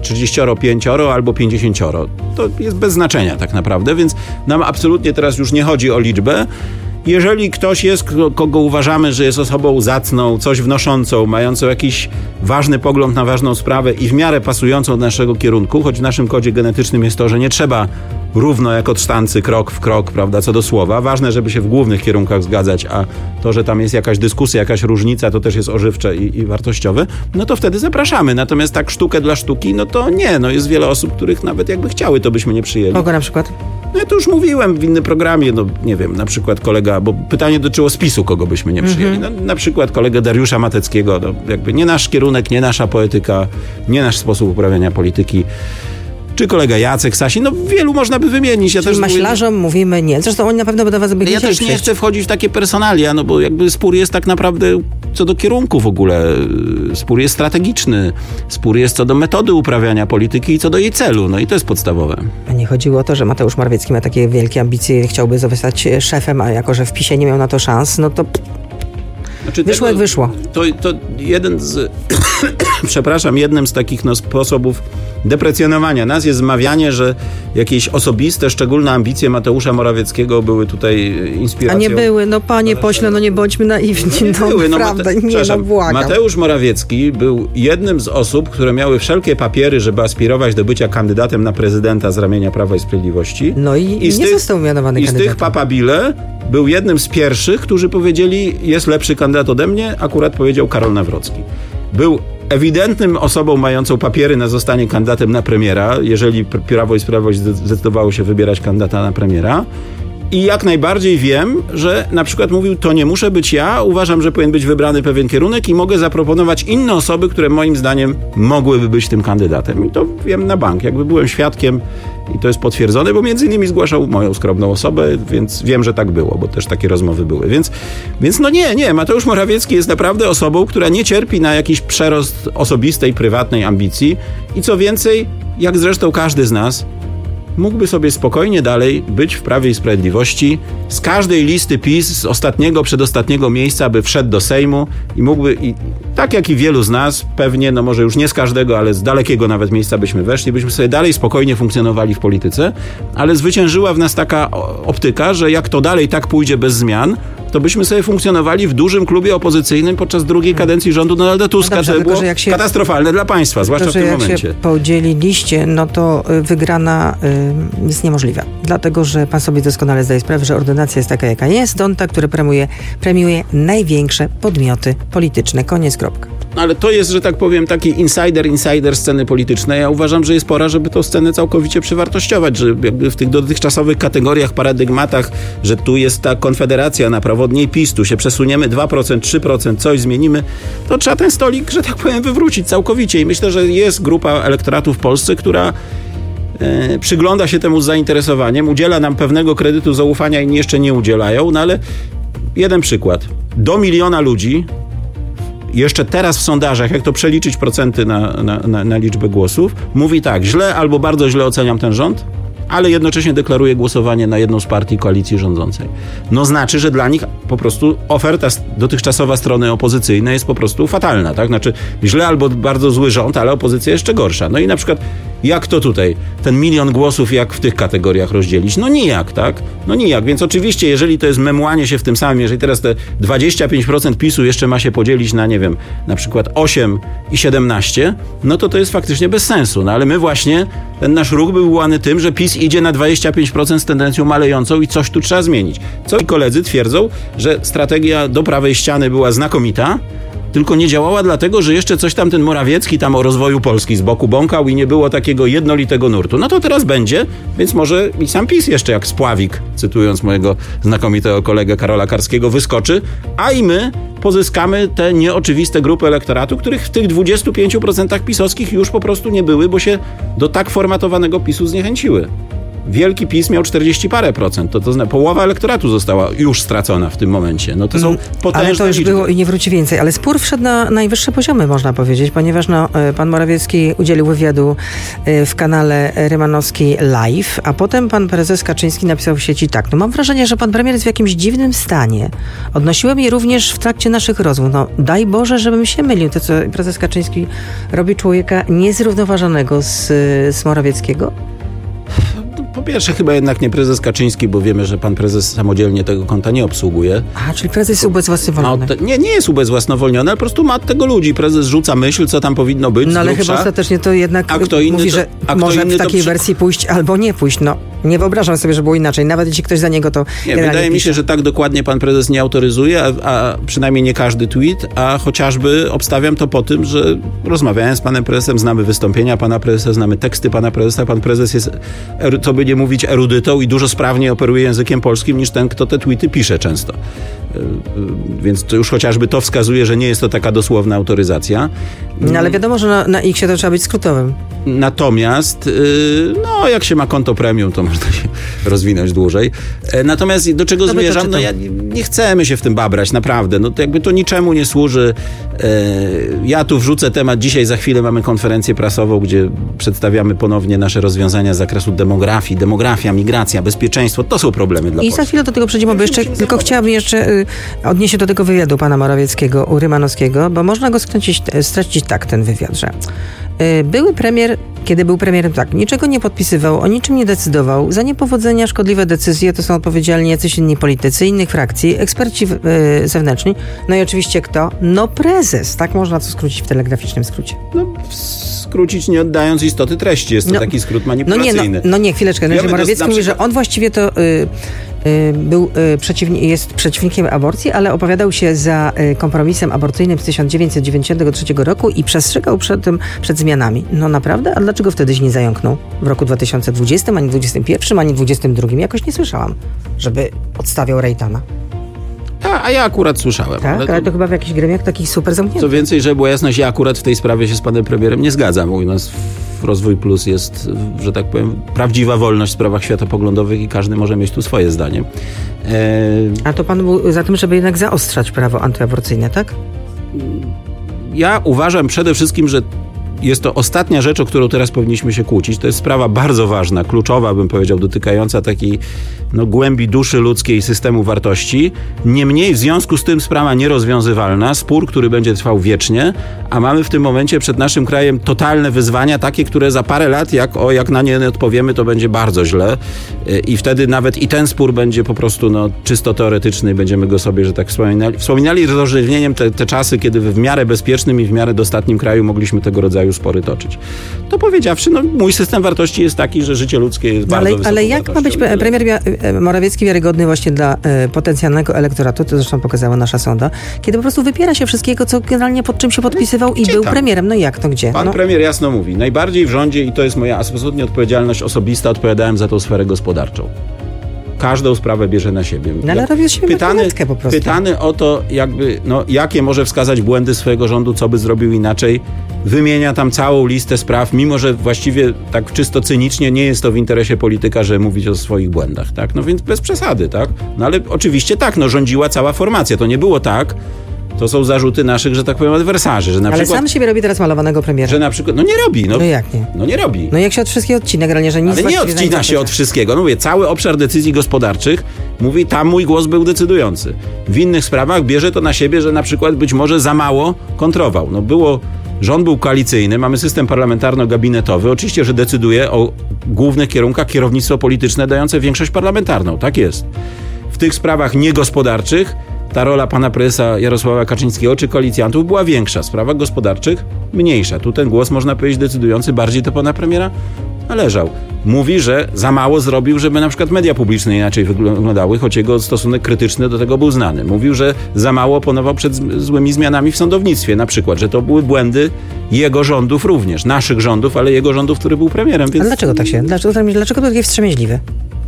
35 albo 50. To jest bez znaczenia tak naprawdę, więc nam absolutnie teraz już nie chodzi o liczbę. Jeżeli ktoś jest, kogo uważamy, że jest osobą zacną, coś wnoszącą, mającą jakiś ważny pogląd na ważną sprawę i w miarę pasującą do naszego kierunku, choć w naszym kodzie genetycznym jest to, że nie trzeba równo jak od sztancy, krok w krok, prawda, co do słowa. Ważne, żeby się w głównych kierunkach zgadzać, a to, że tam jest jakaś dyskusja, jakaś różnica, to też jest ożywcze i wartościowe, to wtedy zapraszamy. Natomiast tak sztukę dla sztuki, to nie. Jest wiele osób, których nawet jakby chciały, to byśmy nie przyjęli. Kogo na przykład? Ja to już mówiłem w innym programie, nie wiem, na przykład kolega, bo pytanie dotyczyło spisu, kogo byśmy nie przyjęli. Na przykład kolegę Dariusza Mateckiego, jakby nie nasz kierunek, nie nasza poetyka, nie nasz sposób uprawiania polityki. Czy kolega Jacek Sasin, wielu można by wymienić. Ja też maślarzom mówimy nie. Zresztą oni na pewno by do was by Ja też nie chcę wchodzić w takie personalia, bo jakby spór jest tak naprawdę co do kierunku w ogóle. Spór jest strategiczny. Spór jest co do metody uprawiania polityki i co do jej celu. I to jest podstawowe. A nie chodziło o to, że Mateusz Morawiecki ma takie wielkie ambicje i chciałby zostać szefem, a jako, że w PiS-ie nie miał na to szans, to wyszło jak wyszło. To jeden z jednym z takich sposobów deprecjonowania nas jest zmawianie, że jakieś osobiste, szczególne ambicje Mateusza Morawieckiego były tutaj inspiracją. A nie były, panie pośle, nie bądźmy naiwni. Prawda, błagam. Mateusz Morawiecki był jednym z osób, które miały wszelkie papiery, żeby aspirować do bycia kandydatem na prezydenta z ramienia Prawa i Sprawiedliwości. I nie został mianowany kandydatem. I z tych papabile był jednym z pierwszych, którzy powiedzieli, jest lepszy kandydat ode mnie, akurat powiedział Karol Nawrocki. Był ewidentnym osobą mającą papiery na zostanie kandydatem na premiera, jeżeli Prawo i Sprawiedliwość zdecydowało się wybierać kandydata na premiera. I jak najbardziej wiem, że na przykład mówił, to nie muszę być ja, uważam, że powinien być wybrany pewien kierunek i mogę zaproponować inne osoby, które moim zdaniem mogłyby być tym kandydatem. I to wiem na bank. Jakby byłem świadkiem i to jest potwierdzone, bo między innymi zgłaszał moją skromną osobę, więc wiem, że tak było, bo też takie rozmowy były. Więc nie. Mateusz Morawiecki jest naprawdę osobą, która nie cierpi na jakiś przerost osobistej, prywatnej ambicji i co więcej, jak zresztą każdy z nas, mógłby sobie spokojnie dalej być w Prawie i Sprawiedliwości, z każdej listy PiS, z ostatniego, przedostatniego miejsca, by wszedł do Sejmu i mógłby, tak jak i wielu z nas, pewnie, może już nie z każdego, ale z dalekiego nawet miejsca byśmy weszli, byśmy sobie dalej spokojnie funkcjonowali w polityce, ale zwyciężyła w nas taka optyka, że jak to dalej tak pójdzie bez zmian, to byśmy sobie funkcjonowali w dużym klubie opozycyjnym podczas drugiej kadencji rządu Donalda Tuska. To było katastrofalne dla państwa, zwłaszcza w tym momencie. Jak się podzieliliście, to wygrana jest niemożliwa. Dlatego, że pan sobie doskonale zdaje sprawę, że ordynacja jest taka, jaka jest. Ta, który premiuje największe podmioty polityczne. Koniec, kropka. Ale to jest, że tak powiem, taki insider sceny politycznej. Ja uważam, że jest pora, żeby tą scenę całkowicie przywartościować, że jakby w tych dotychczasowych kategoriach, paradygmatach, że tu jest ta konfederacja na prawo od niej PiS, tu się przesuniemy 2%, 3%, coś zmienimy, to trzeba ten stolik, że tak powiem, wywrócić całkowicie. I myślę, że jest grupa elektoratu w Polsce, która przygląda się temu z zainteresowaniem, udziela nam pewnego kredytu zaufania, inni jeszcze nie udzielają, ale jeden przykład. Do 1 miliona ludzi jeszcze teraz w sondażach, jak to przeliczyć procenty na liczbę głosów, mówi tak, źle albo bardzo źle oceniam ten rząd, ale jednocześnie deklaruje głosowanie na jedną z partii koalicji rządzącej. Znaczy, że dla nich po prostu oferta dotychczasowa strony opozycyjnej jest po prostu fatalna, tak? Znaczy źle albo bardzo zły rząd, ale opozycja jeszcze gorsza. I na przykład Jak to tutaj? Ten 1 milion głosów jak w tych kategoriach rozdzielić? No nijak, tak? No nijak. Więc oczywiście, jeżeli to jest memłanie się w tym samym, jeżeli teraz te 25% PiS-u jeszcze ma się podzielić na, nie wiem, na przykład 8 i 17, no to jest faktycznie bez sensu. No ale my właśnie, ten nasz ruch był wywołany tym, że PiS idzie na 25% z tendencją malejącą i coś tu trzeba zmienić. Co koledzy twierdzą, że strategia do prawej ściany była znakomita, tylko nie działała dlatego, że jeszcze coś tam ten Morawiecki tam o rozwoju Polski z boku bąkał i nie było takiego jednolitego nurtu. No to teraz będzie, więc może i sam PiS jeszcze jak spławik, cytując mojego znakomitego kolegę Karola Karskiego, wyskoczy, a i my pozyskamy te nieoczywiste grupy elektoratu, których w tych 25% pisowskich już po prostu nie były, bo się do tak formatowanego PiS-u zniechęciły. Wielki PiS miał 40 parę procent. To połowa elektoratu została już stracona w tym momencie. No to są potężne ale to już liczby. było i nie wróci więcej. Ale spór wszedł na najwyższe poziomy, można powiedzieć, ponieważ pan Morawiecki udzielił wywiadu w kanale Rymanowski Live, a potem pan prezes Kaczyński napisał w sieci tak. No mam wrażenie, że pan premier jest w jakimś dziwnym stanie. Odnosiłem je również w trakcie naszych rozmów. No daj Boże, żebym się mylił. To, co prezes Kaczyński robi człowieka niezrównoważonego z Morawieckiego? Po pierwsze chyba jednak nie prezes Kaczyński, bo wiemy, że pan prezes samodzielnie tego konta nie obsługuje. A, czyli prezes jest ubezwłasnowolniony. Nie jest ubezwłasnowolniony, ale po prostu ma od tego ludzi. Prezes rzuca myśl, co tam powinno być. No ale chyba ostatecznie to jednak mówi, że może w takiej wersji pójść albo nie pójść. No nie wyobrażam sobie, że było inaczej. Nawet jeśli ktoś za niego to nie, wydaje mi się, że tak dokładnie pan prezes nie autoryzuje, a przynajmniej nie każdy tweet, a chociażby obstawiam to po tym, że rozmawiałem z panem prezesem, znamy wystąpienia pana prezesa, znamy teksty pana prezesa. Pan prezes jest, co by nie mówić, erudytą i dużo sprawniej operuje językiem polskim niż ten, kto te tweety pisze często. Więc to już chociażby to wskazuje, że nie jest to taka dosłowna autoryzacja. No ale wiadomo, że na X-ie to trzeba być skrótowym. Natomiast, no jak się ma konto premium, to można się rozwinąć dłużej. Natomiast do czego zmierzam? No nie chcemy się w tym babrać, naprawdę. No to jakby to niczemu nie służy. Ja tu wrzucę temat. Dzisiaj za chwilę mamy konferencję prasową, gdzie przedstawiamy ponownie nasze rozwiązania z zakresu demografii, migracja, bezpieczeństwo. To są problemy dla Polski. I za chwilę do tego przejdziemy, bo jeszcze, tylko chciałabym jeszcze odnieść się do tego wywiadu pana Morawieckiego u Rymanowskiego, bo można go stracić tak, ten wywiad, że były premier, kiedy był premierem, tak, niczego nie podpisywał, o niczym nie decydował. Za niepowodzenia, szkodliwe decyzje to są odpowiedzialni jacyś inni politycy, innych frakcji, eksperci zewnętrzni. No i oczywiście kto? No prezes. Tak można to skrócić w telegraficznym skrócie. No skrócić nie oddając istoty treści. Jest to taki skrót manipulacyjny. No nie, chwileczkę. Morawiecki mówi, że on właściwie to jest przeciwnikiem aborcji, ale opowiadał się za kompromisem aborcyjnym z 1993 roku i przestrzegał przed zmianami. No naprawdę? A dlaczego wtedy się nie zająknął? W roku 2020, ani 2021, ani 2022? Jakoś nie słyszałam, żeby odstawiał Rejtana. A ja akurat słyszałem. Tak, ale to chyba w jakichś gremiach takich super zamkniętych. Co więcej, żeby była jasność, ja akurat w tej sprawie się z panem premierem nie zgadzam. U nas w Rozwój Plus jest, że tak powiem, prawdziwa wolność w sprawach światopoglądowych i każdy może mieć tu swoje zdanie. A to pan był za tym, żeby jednak zaostrzać prawo antyaborcyjne, tak? Ja uważam przede wszystkim, że jest to ostatnia rzecz, o którą teraz powinniśmy się kłócić. To jest sprawa bardzo ważna, kluczowa, bym powiedział, dotykająca takiej głębi duszy ludzkiej, systemu wartości. Niemniej w związku z tym sprawa nierozwiązywalna, spór, który będzie trwał wiecznie, a mamy w tym momencie przed naszym krajem totalne wyzwania, takie, które za parę lat, jak na nie odpowiemy, to będzie bardzo źle i wtedy nawet i ten spór będzie po prostu czysto teoretyczny i będziemy go sobie, że tak wspominali z rozrzewnieniem te czasy, kiedy w miarę bezpiecznym i w miarę dostatnim kraju mogliśmy tego rodzaju spory toczyć. To powiedziawszy, mój system wartości jest taki, że życie ludzkie jest bardzo wysoką ale jak ma być premier Morawiecki wiarygodny właśnie dla potencjalnego elektoratu, to zresztą pokazała nasza sonda, kiedy po prostu wypiera się wszystkiego, co generalnie pod czym się podpisywał i był premierem. No i jak to gdzie? Pan premier jasno mówi, najbardziej w rządzie, i to jest moja absolutnie odpowiedzialność osobista, odpowiadałem za tą sferę gospodarczą. Każdą sprawę bierze na siebie. No ale robił z siebie marionetkę po prostu. Pytany o to, jakie może wskazać błędy swojego rządu, co by zrobił inaczej, wymienia tam całą listę spraw, mimo że właściwie tak czysto cynicznie nie jest to w interesie polityka, że mówić o swoich błędach, tak? No więc bez przesady, tak? No ale oczywiście tak, rządziła cała formacja. To nie było tak. To są zarzuty naszych, że tak powiem, adwersarzy. Że na ale przykład, sam siebie robi teraz malowanego premiera. Że na przykład, nie robi. No jak nie? No nie robi. No jak się od wszystkiego odcina, generalnie, że nic. Ale nie odcina się od wszystkiego. No mówię, cały obszar decyzji gospodarczych, mówi, tam mój głos był decydujący. W innych sprawach bierze to na siebie, że na przykład być może za mało kontrował. Było Rząd był koalicyjny, mamy system parlamentarno-gabinetowy. Oczywiście, że decyduje o głównych kierunkach kierownictwo polityczne dające większość parlamentarną. Tak jest. W tych sprawach niegospodarczych ta rola pana prezesa Jarosława Kaczyńskiego czy koalicjantów była większa. W sprawach gospodarczych mniejsza. Tu ten głos, można powiedzieć, decydujący bardziej do pana premiera należał. Mówi, że za mało zrobił, żeby na przykład media publiczne inaczej wyglądały, choć jego stosunek krytyczny do tego był znany. Mówił, że za mało oponował przed złymi zmianami w sądownictwie, na przykład, że to były błędy jego rządów również, naszych rządów, ale jego rządów, który był premierem. Więc... A dlaczego tak się? Dlaczego to takie wstrzemięźliwe?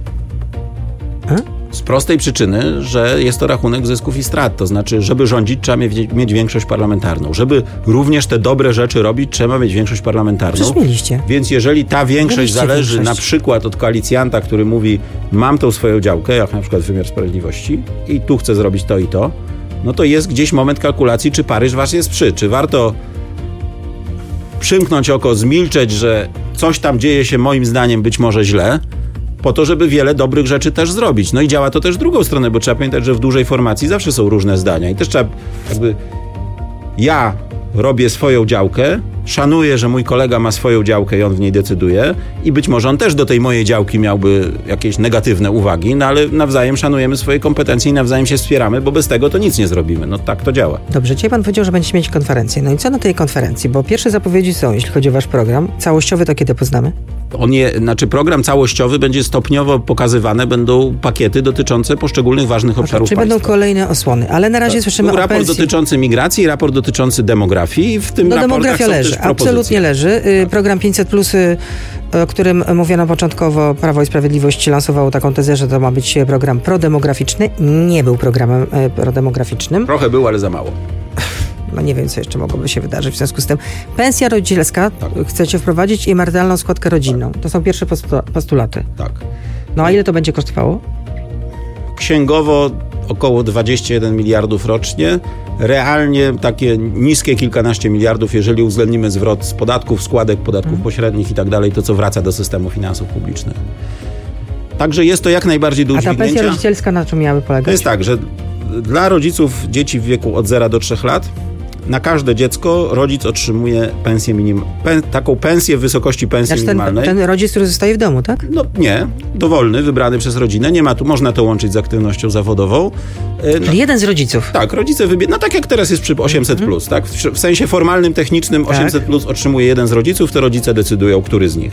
Z prostej przyczyny, że jest to rachunek zysków i strat. To znaczy, żeby rządzić, trzeba mieć większość parlamentarną. Żeby również te dobre rzeczy robić, trzeba mieć większość parlamentarną. Przecież mieliście. Więc jeżeli ta większość zależy na przykład od koalicjanta, który mówi, mam tą swoją działkę, jak na przykład wymiar sprawiedliwości i tu chcę zrobić to i to, no to jest gdzieś moment kalkulacji, czy Paryż was jest czy warto przymknąć oko, zmilczeć, że coś tam dzieje się moim zdaniem być może źle, po to, żeby wiele dobrych rzeczy też zrobić. No i działa to też w drugą stronę, bo trzeba pamiętać, że w dużej formacji zawsze są różne zdania i też trzeba ja robię swoją działkę, szanuję, że mój kolega ma swoją działkę i on w niej decyduje i być może on też do tej mojej działki miałby jakieś negatywne uwagi, no ale nawzajem szanujemy swoje kompetencje i nawzajem się wspieramy, bo bez tego to nic nie zrobimy. No tak to działa. Dobrze, dzisiaj pan powiedział, że będziecie mieć konferencję. No i co na tej konferencji? Bo pierwsze zapowiedzi są, jeśli chodzi o wasz program. Całościowy to kiedy poznamy? Program całościowy będzie stopniowo pokazywane, będą pakiety dotyczące poszczególnych ważnych obszarów państwa. Czyli będą kolejne osłony, ale na razie słyszymy o pensji. Raport dotyczący migracji, raport dotyczący demografii i w tym raportach demografia są leży, też propozycje. Absolutnie leży. Program 500+, o którym mówiono początkowo, Prawo i Sprawiedliwość lansowało taką tezę, że to ma być program prodemograficzny. Nie był programem prodemograficznym. Trochę był, ale za mało. No nie wiem, co jeszcze mogłoby się wydarzyć w związku z tym. Pensja rodzicielska chcecie wprowadzić i emerytalną składkę rodzinną. To są pierwsze postulaty. Tak. No a ile to będzie kosztowało? Księgowo około 21 miliardów rocznie. Realnie takie niskie kilkanaście miliardów, jeżeli uwzględnimy zwrot z podatków, składek, podatków pośrednich i tak dalej, to co wraca do systemu finansów publicznych. Także jest to jak najbardziej do udźwignięcia. A ta pensja rodzicielska na czym miałaby polegać? To jest tak, że dla rodziców dzieci w wieku od 0 do 3 lat na każde dziecko rodzic otrzymuje pensję taką pensję w wysokości pensji minimalnej. Ten rodzic, który zostaje w domu, tak? No nie, dowolny, wybrany przez rodzinę. Nie ma tu, można to łączyć z aktywnością zawodową. Czyli jeden z rodziców. Tak, rodzice wybierają, no tak jak teraz jest przy 800+, tak? W sensie formalnym, technicznym 800+ otrzymuje jeden z rodziców, to rodzice decydują, który z nich.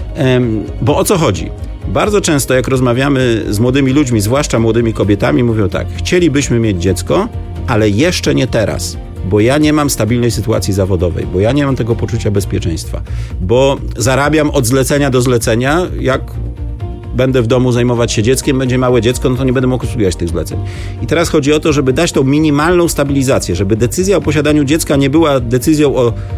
Bo o co chodzi? Bardzo często jak rozmawiamy z młodymi ludźmi, zwłaszcza młodymi kobietami, mówią tak, chcielibyśmy mieć dziecko, ale jeszcze nie teraz. Bo ja nie mam stabilnej sytuacji zawodowej, bo ja nie mam tego poczucia bezpieczeństwa, bo zarabiam od zlecenia do zlecenia, jak będę w domu zajmować się dzieckiem, będzie małe dziecko, no to nie będę mógł obsługiwać tych zleceń. I teraz chodzi o to, żeby dać tą minimalną stabilizację, żeby decyzja o posiadaniu dziecka nie była decyzją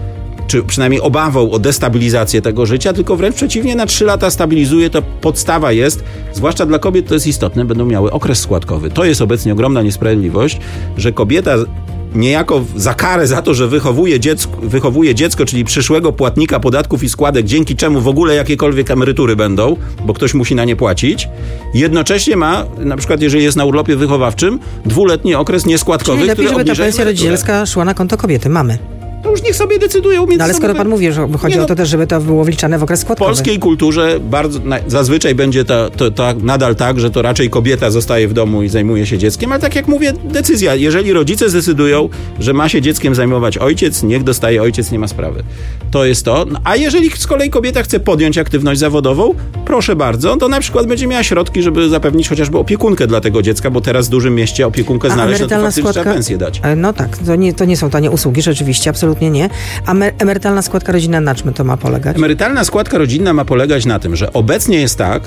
czy przynajmniej obawą o destabilizację tego życia, tylko wręcz przeciwnie, na 3 lata stabilizuje, to podstawa jest, zwłaszcza dla kobiet to jest istotne, będą miały okres składkowy. To jest obecnie ogromna niesprawiedliwość, że kobieta niejako za karę za to, że wychowuje dziecko, czyli przyszłego płatnika podatków i składek, dzięki czemu w ogóle jakiekolwiek emerytury będą, bo ktoś musi na nie płacić, jednocześnie ma, na przykład jeżeli jest na urlopie wychowawczym, 2-letni okres nieskładkowy, czyli lepiej, który żeby ta pensja rodzicielska szła na konto kobiety. Mamy. To już niech sobie decydują między sobą. Ale skoro pan mówi, że chodzi o to też, żeby to było wliczane w okres składkowy. W polskiej kulturze zazwyczaj będzie to nadal tak, że to raczej kobieta zostaje w domu i zajmuje się dzieckiem, ale tak jak mówię, decyzja. Jeżeli rodzice zdecydują, że ma się dzieckiem zajmować ojciec, niech dostaje ojciec, nie ma sprawy. To jest to. A jeżeli z kolei kobieta chce podjąć aktywność zawodową, proszę bardzo, to na przykład będzie miała środki, żeby zapewnić chociażby opiekunkę dla tego dziecka, bo teraz w dużym mieście opiekunkę znaleźć, no to faktycznie trzeba pensję dać. No tak, to nie są tanie usługi, rzeczywiście, absolutnie nie. A emerytalna składka rodzinna na czym to ma polegać? Emerytalna składka rodzinna ma polegać na tym, że obecnie jest tak,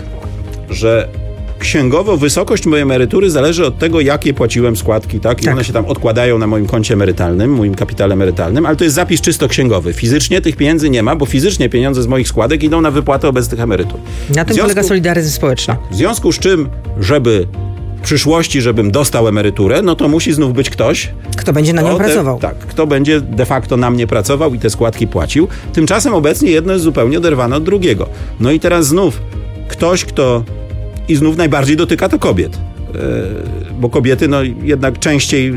że księgowo wysokość mojej emerytury zależy od tego, jakie płaciłem składki, tak? I one się tam odkładają na moim koncie emerytalnym, moim kapitale emerytalnym, ale to jest zapis czysto księgowy. Fizycznie tych pieniędzy nie ma, bo fizycznie pieniądze z moich składek idą na wypłatę obecnych emerytur. Na tym polega solidaryzm społeczny. Tak, w związku z czym, żeby w przyszłości, żebym dostał emeryturę, no to musi znów być ktoś, kto będzie na nią pracował. Tak, kto będzie de facto na mnie pracował i te składki płacił. Tymczasem obecnie jedno jest zupełnie oderwane od drugiego. No i teraz znów ktoś, i znów najbardziej dotyka to kobiet. Bo kobiety jednak częściej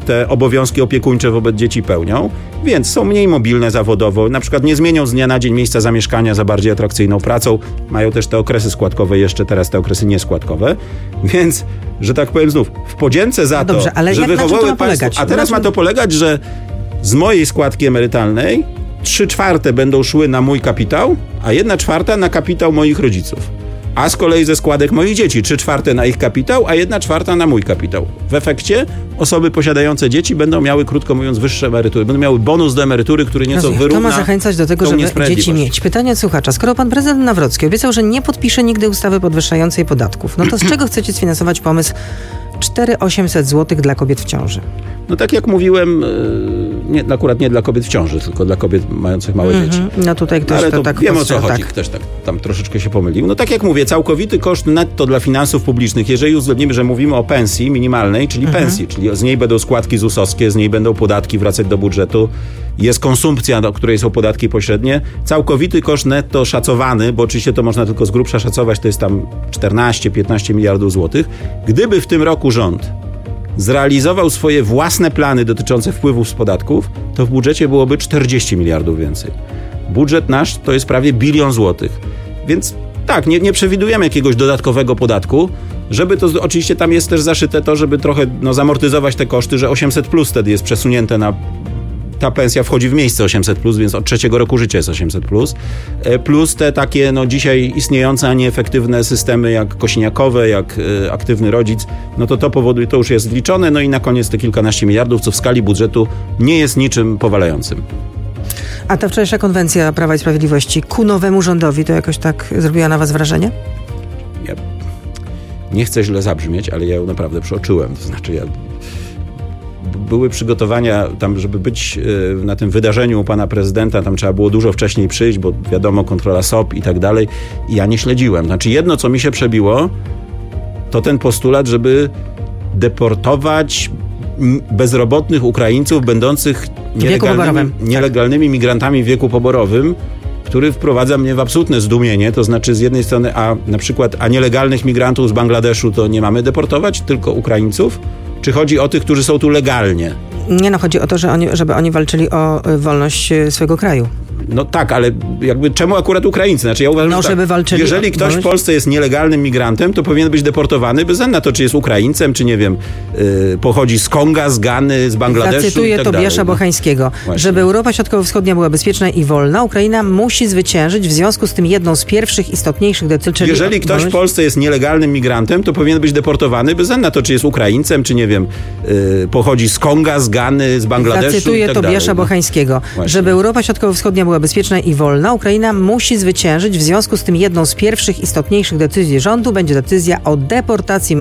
te obowiązki opiekuńcze wobec dzieci pełnią, więc są mniej mobilne zawodowo, na przykład nie zmienią z dnia na dzień miejsca zamieszkania za bardziej atrakcyjną pracą, mają też te okresy składkowe jeszcze, teraz te okresy nieskładkowe, więc, że tak powiem znów, w podzięce za dobrze, to, że wychowały państwo, a teraz ma to polegać, że z mojej składki emerytalnej 3/4 będą szły na mój kapitał, a 1/4 na kapitał moich rodziców. A z kolei ze składek moich dzieci 3/4 na ich kapitał, a 1/4 na mój kapitał. W efekcie osoby posiadające dzieci będą miały, krótko mówiąc, wyższe emerytury. Będą miały bonus do emerytury, który nieco wyrówna. To ma zachęcać do tego, żeby dzieci mieć. Pytanie od słuchacza. Skoro pan prezydent Nawrocki obiecał, że nie podpisze nigdy ustawy podwyższającej podatków, no to z czego chcecie sfinansować pomysł 4800 zł dla kobiet w ciąży? No tak jak mówiłem, akurat nie dla kobiet w ciąży, tylko dla kobiet mających małe dzieci. No tutaj ktoś ale to tak wiem, o co chodzi. Ktoś tak tam troszeczkę się pomylił. No tak jak mówię, całkowity koszt netto dla finansów publicznych, jeżeli uwzględnimy, że mówimy o pensji minimalnej, czyli pensji, czyli z niej będą składki ZUS-owskie, z niej będą podatki wracać do budżetu, jest konsumpcja, do której są podatki pośrednie, całkowity koszt netto szacowany, bo oczywiście to można tylko z grubsza szacować, to jest tam 14-15 miliardów złotych. Gdyby w tym roku rząd zrealizował swoje własne plany dotyczące wpływów z podatków, to w budżecie byłoby 40 miliardów więcej. Budżet nasz to jest prawie 1 bilion złotych. Więc tak, nie przewidujemy jakiegoś dodatkowego podatku, żeby to, oczywiście tam jest też zaszyte to, żeby trochę zamortyzować te koszty, że 800+ wtedy jest przesunięte na... Ta pensja wchodzi w miejsce 800+, więc od 3 roku życia jest 800+. Plus te takie dzisiaj istniejące, a nieefektywne systemy jak kosiniakowe, jak aktywny rodzic, no to powoduje, to już jest wliczone, no i na koniec te kilkanaście miliardów, co w skali budżetu nie jest niczym powalającym. A ta wczorajsza konwencja Prawa i Sprawiedliwości ku nowemu rządowi, to jakoś tak zrobiła na was wrażenie? Ja nie chcę źle zabrzmieć, ale ja ją naprawdę przeoczyłem. To znaczy były przygotowania tam, żeby być na tym wydarzeniu u pana prezydenta, tam trzeba było dużo wcześniej przyjść, bo wiadomo, kontrola SOP i tak dalej. I ja nie śledziłem. Znaczy jedno, co mi się przebiło, to ten postulat, żeby deportować bezrobotnych Ukraińców będących nielegalnymi migrantami w wieku poborowym, który wprowadza mnie w absolutne zdumienie. To znaczy z jednej strony, na przykład nielegalnych migrantów z Bangladeszu to nie mamy deportować, tylko Ukraińców? Czy chodzi o tych, którzy są tu legalnie? Nie, chodzi o to, żeby oni walczyli o wolność swojego kraju. No tak, ale jakby czemu akurat Ukraińcy? Znaczy ja uważam, że żeby walczyli jeżeli ktoś w Polsce jest nielegalnym migrantem, to powinien być deportowany bez względu na to, czy jest Ukraińcem, czy nie wiem, pochodzi z Konga, z Gany, z Bangladeszu. Zacytuję Tobiasza Bochańskiego. Żeby Europa Środkowo-Wschodnia była bezpieczna i wolna, Ukraina musi zwyciężyć, w związku z tym jedną z pierwszych istotniejszych decyzji. Jeżeli ktoś w Polsce jest nielegalnym migrantem, to powinien być deportowany bez względu na to, czy jest Ukraińcem, czy nie wiem, pochodzi z Konga, z Gany, z Bangladeszu. Zacytuję Tobiasza Bochańskiego. Żeby Europa Środkowo-Wschodnia była bezpieczna i wolna, Ukraina musi zwyciężyć, w związku z tym jedną z pierwszych istotniejszych decyzji rządu będzie decyzja o deportacji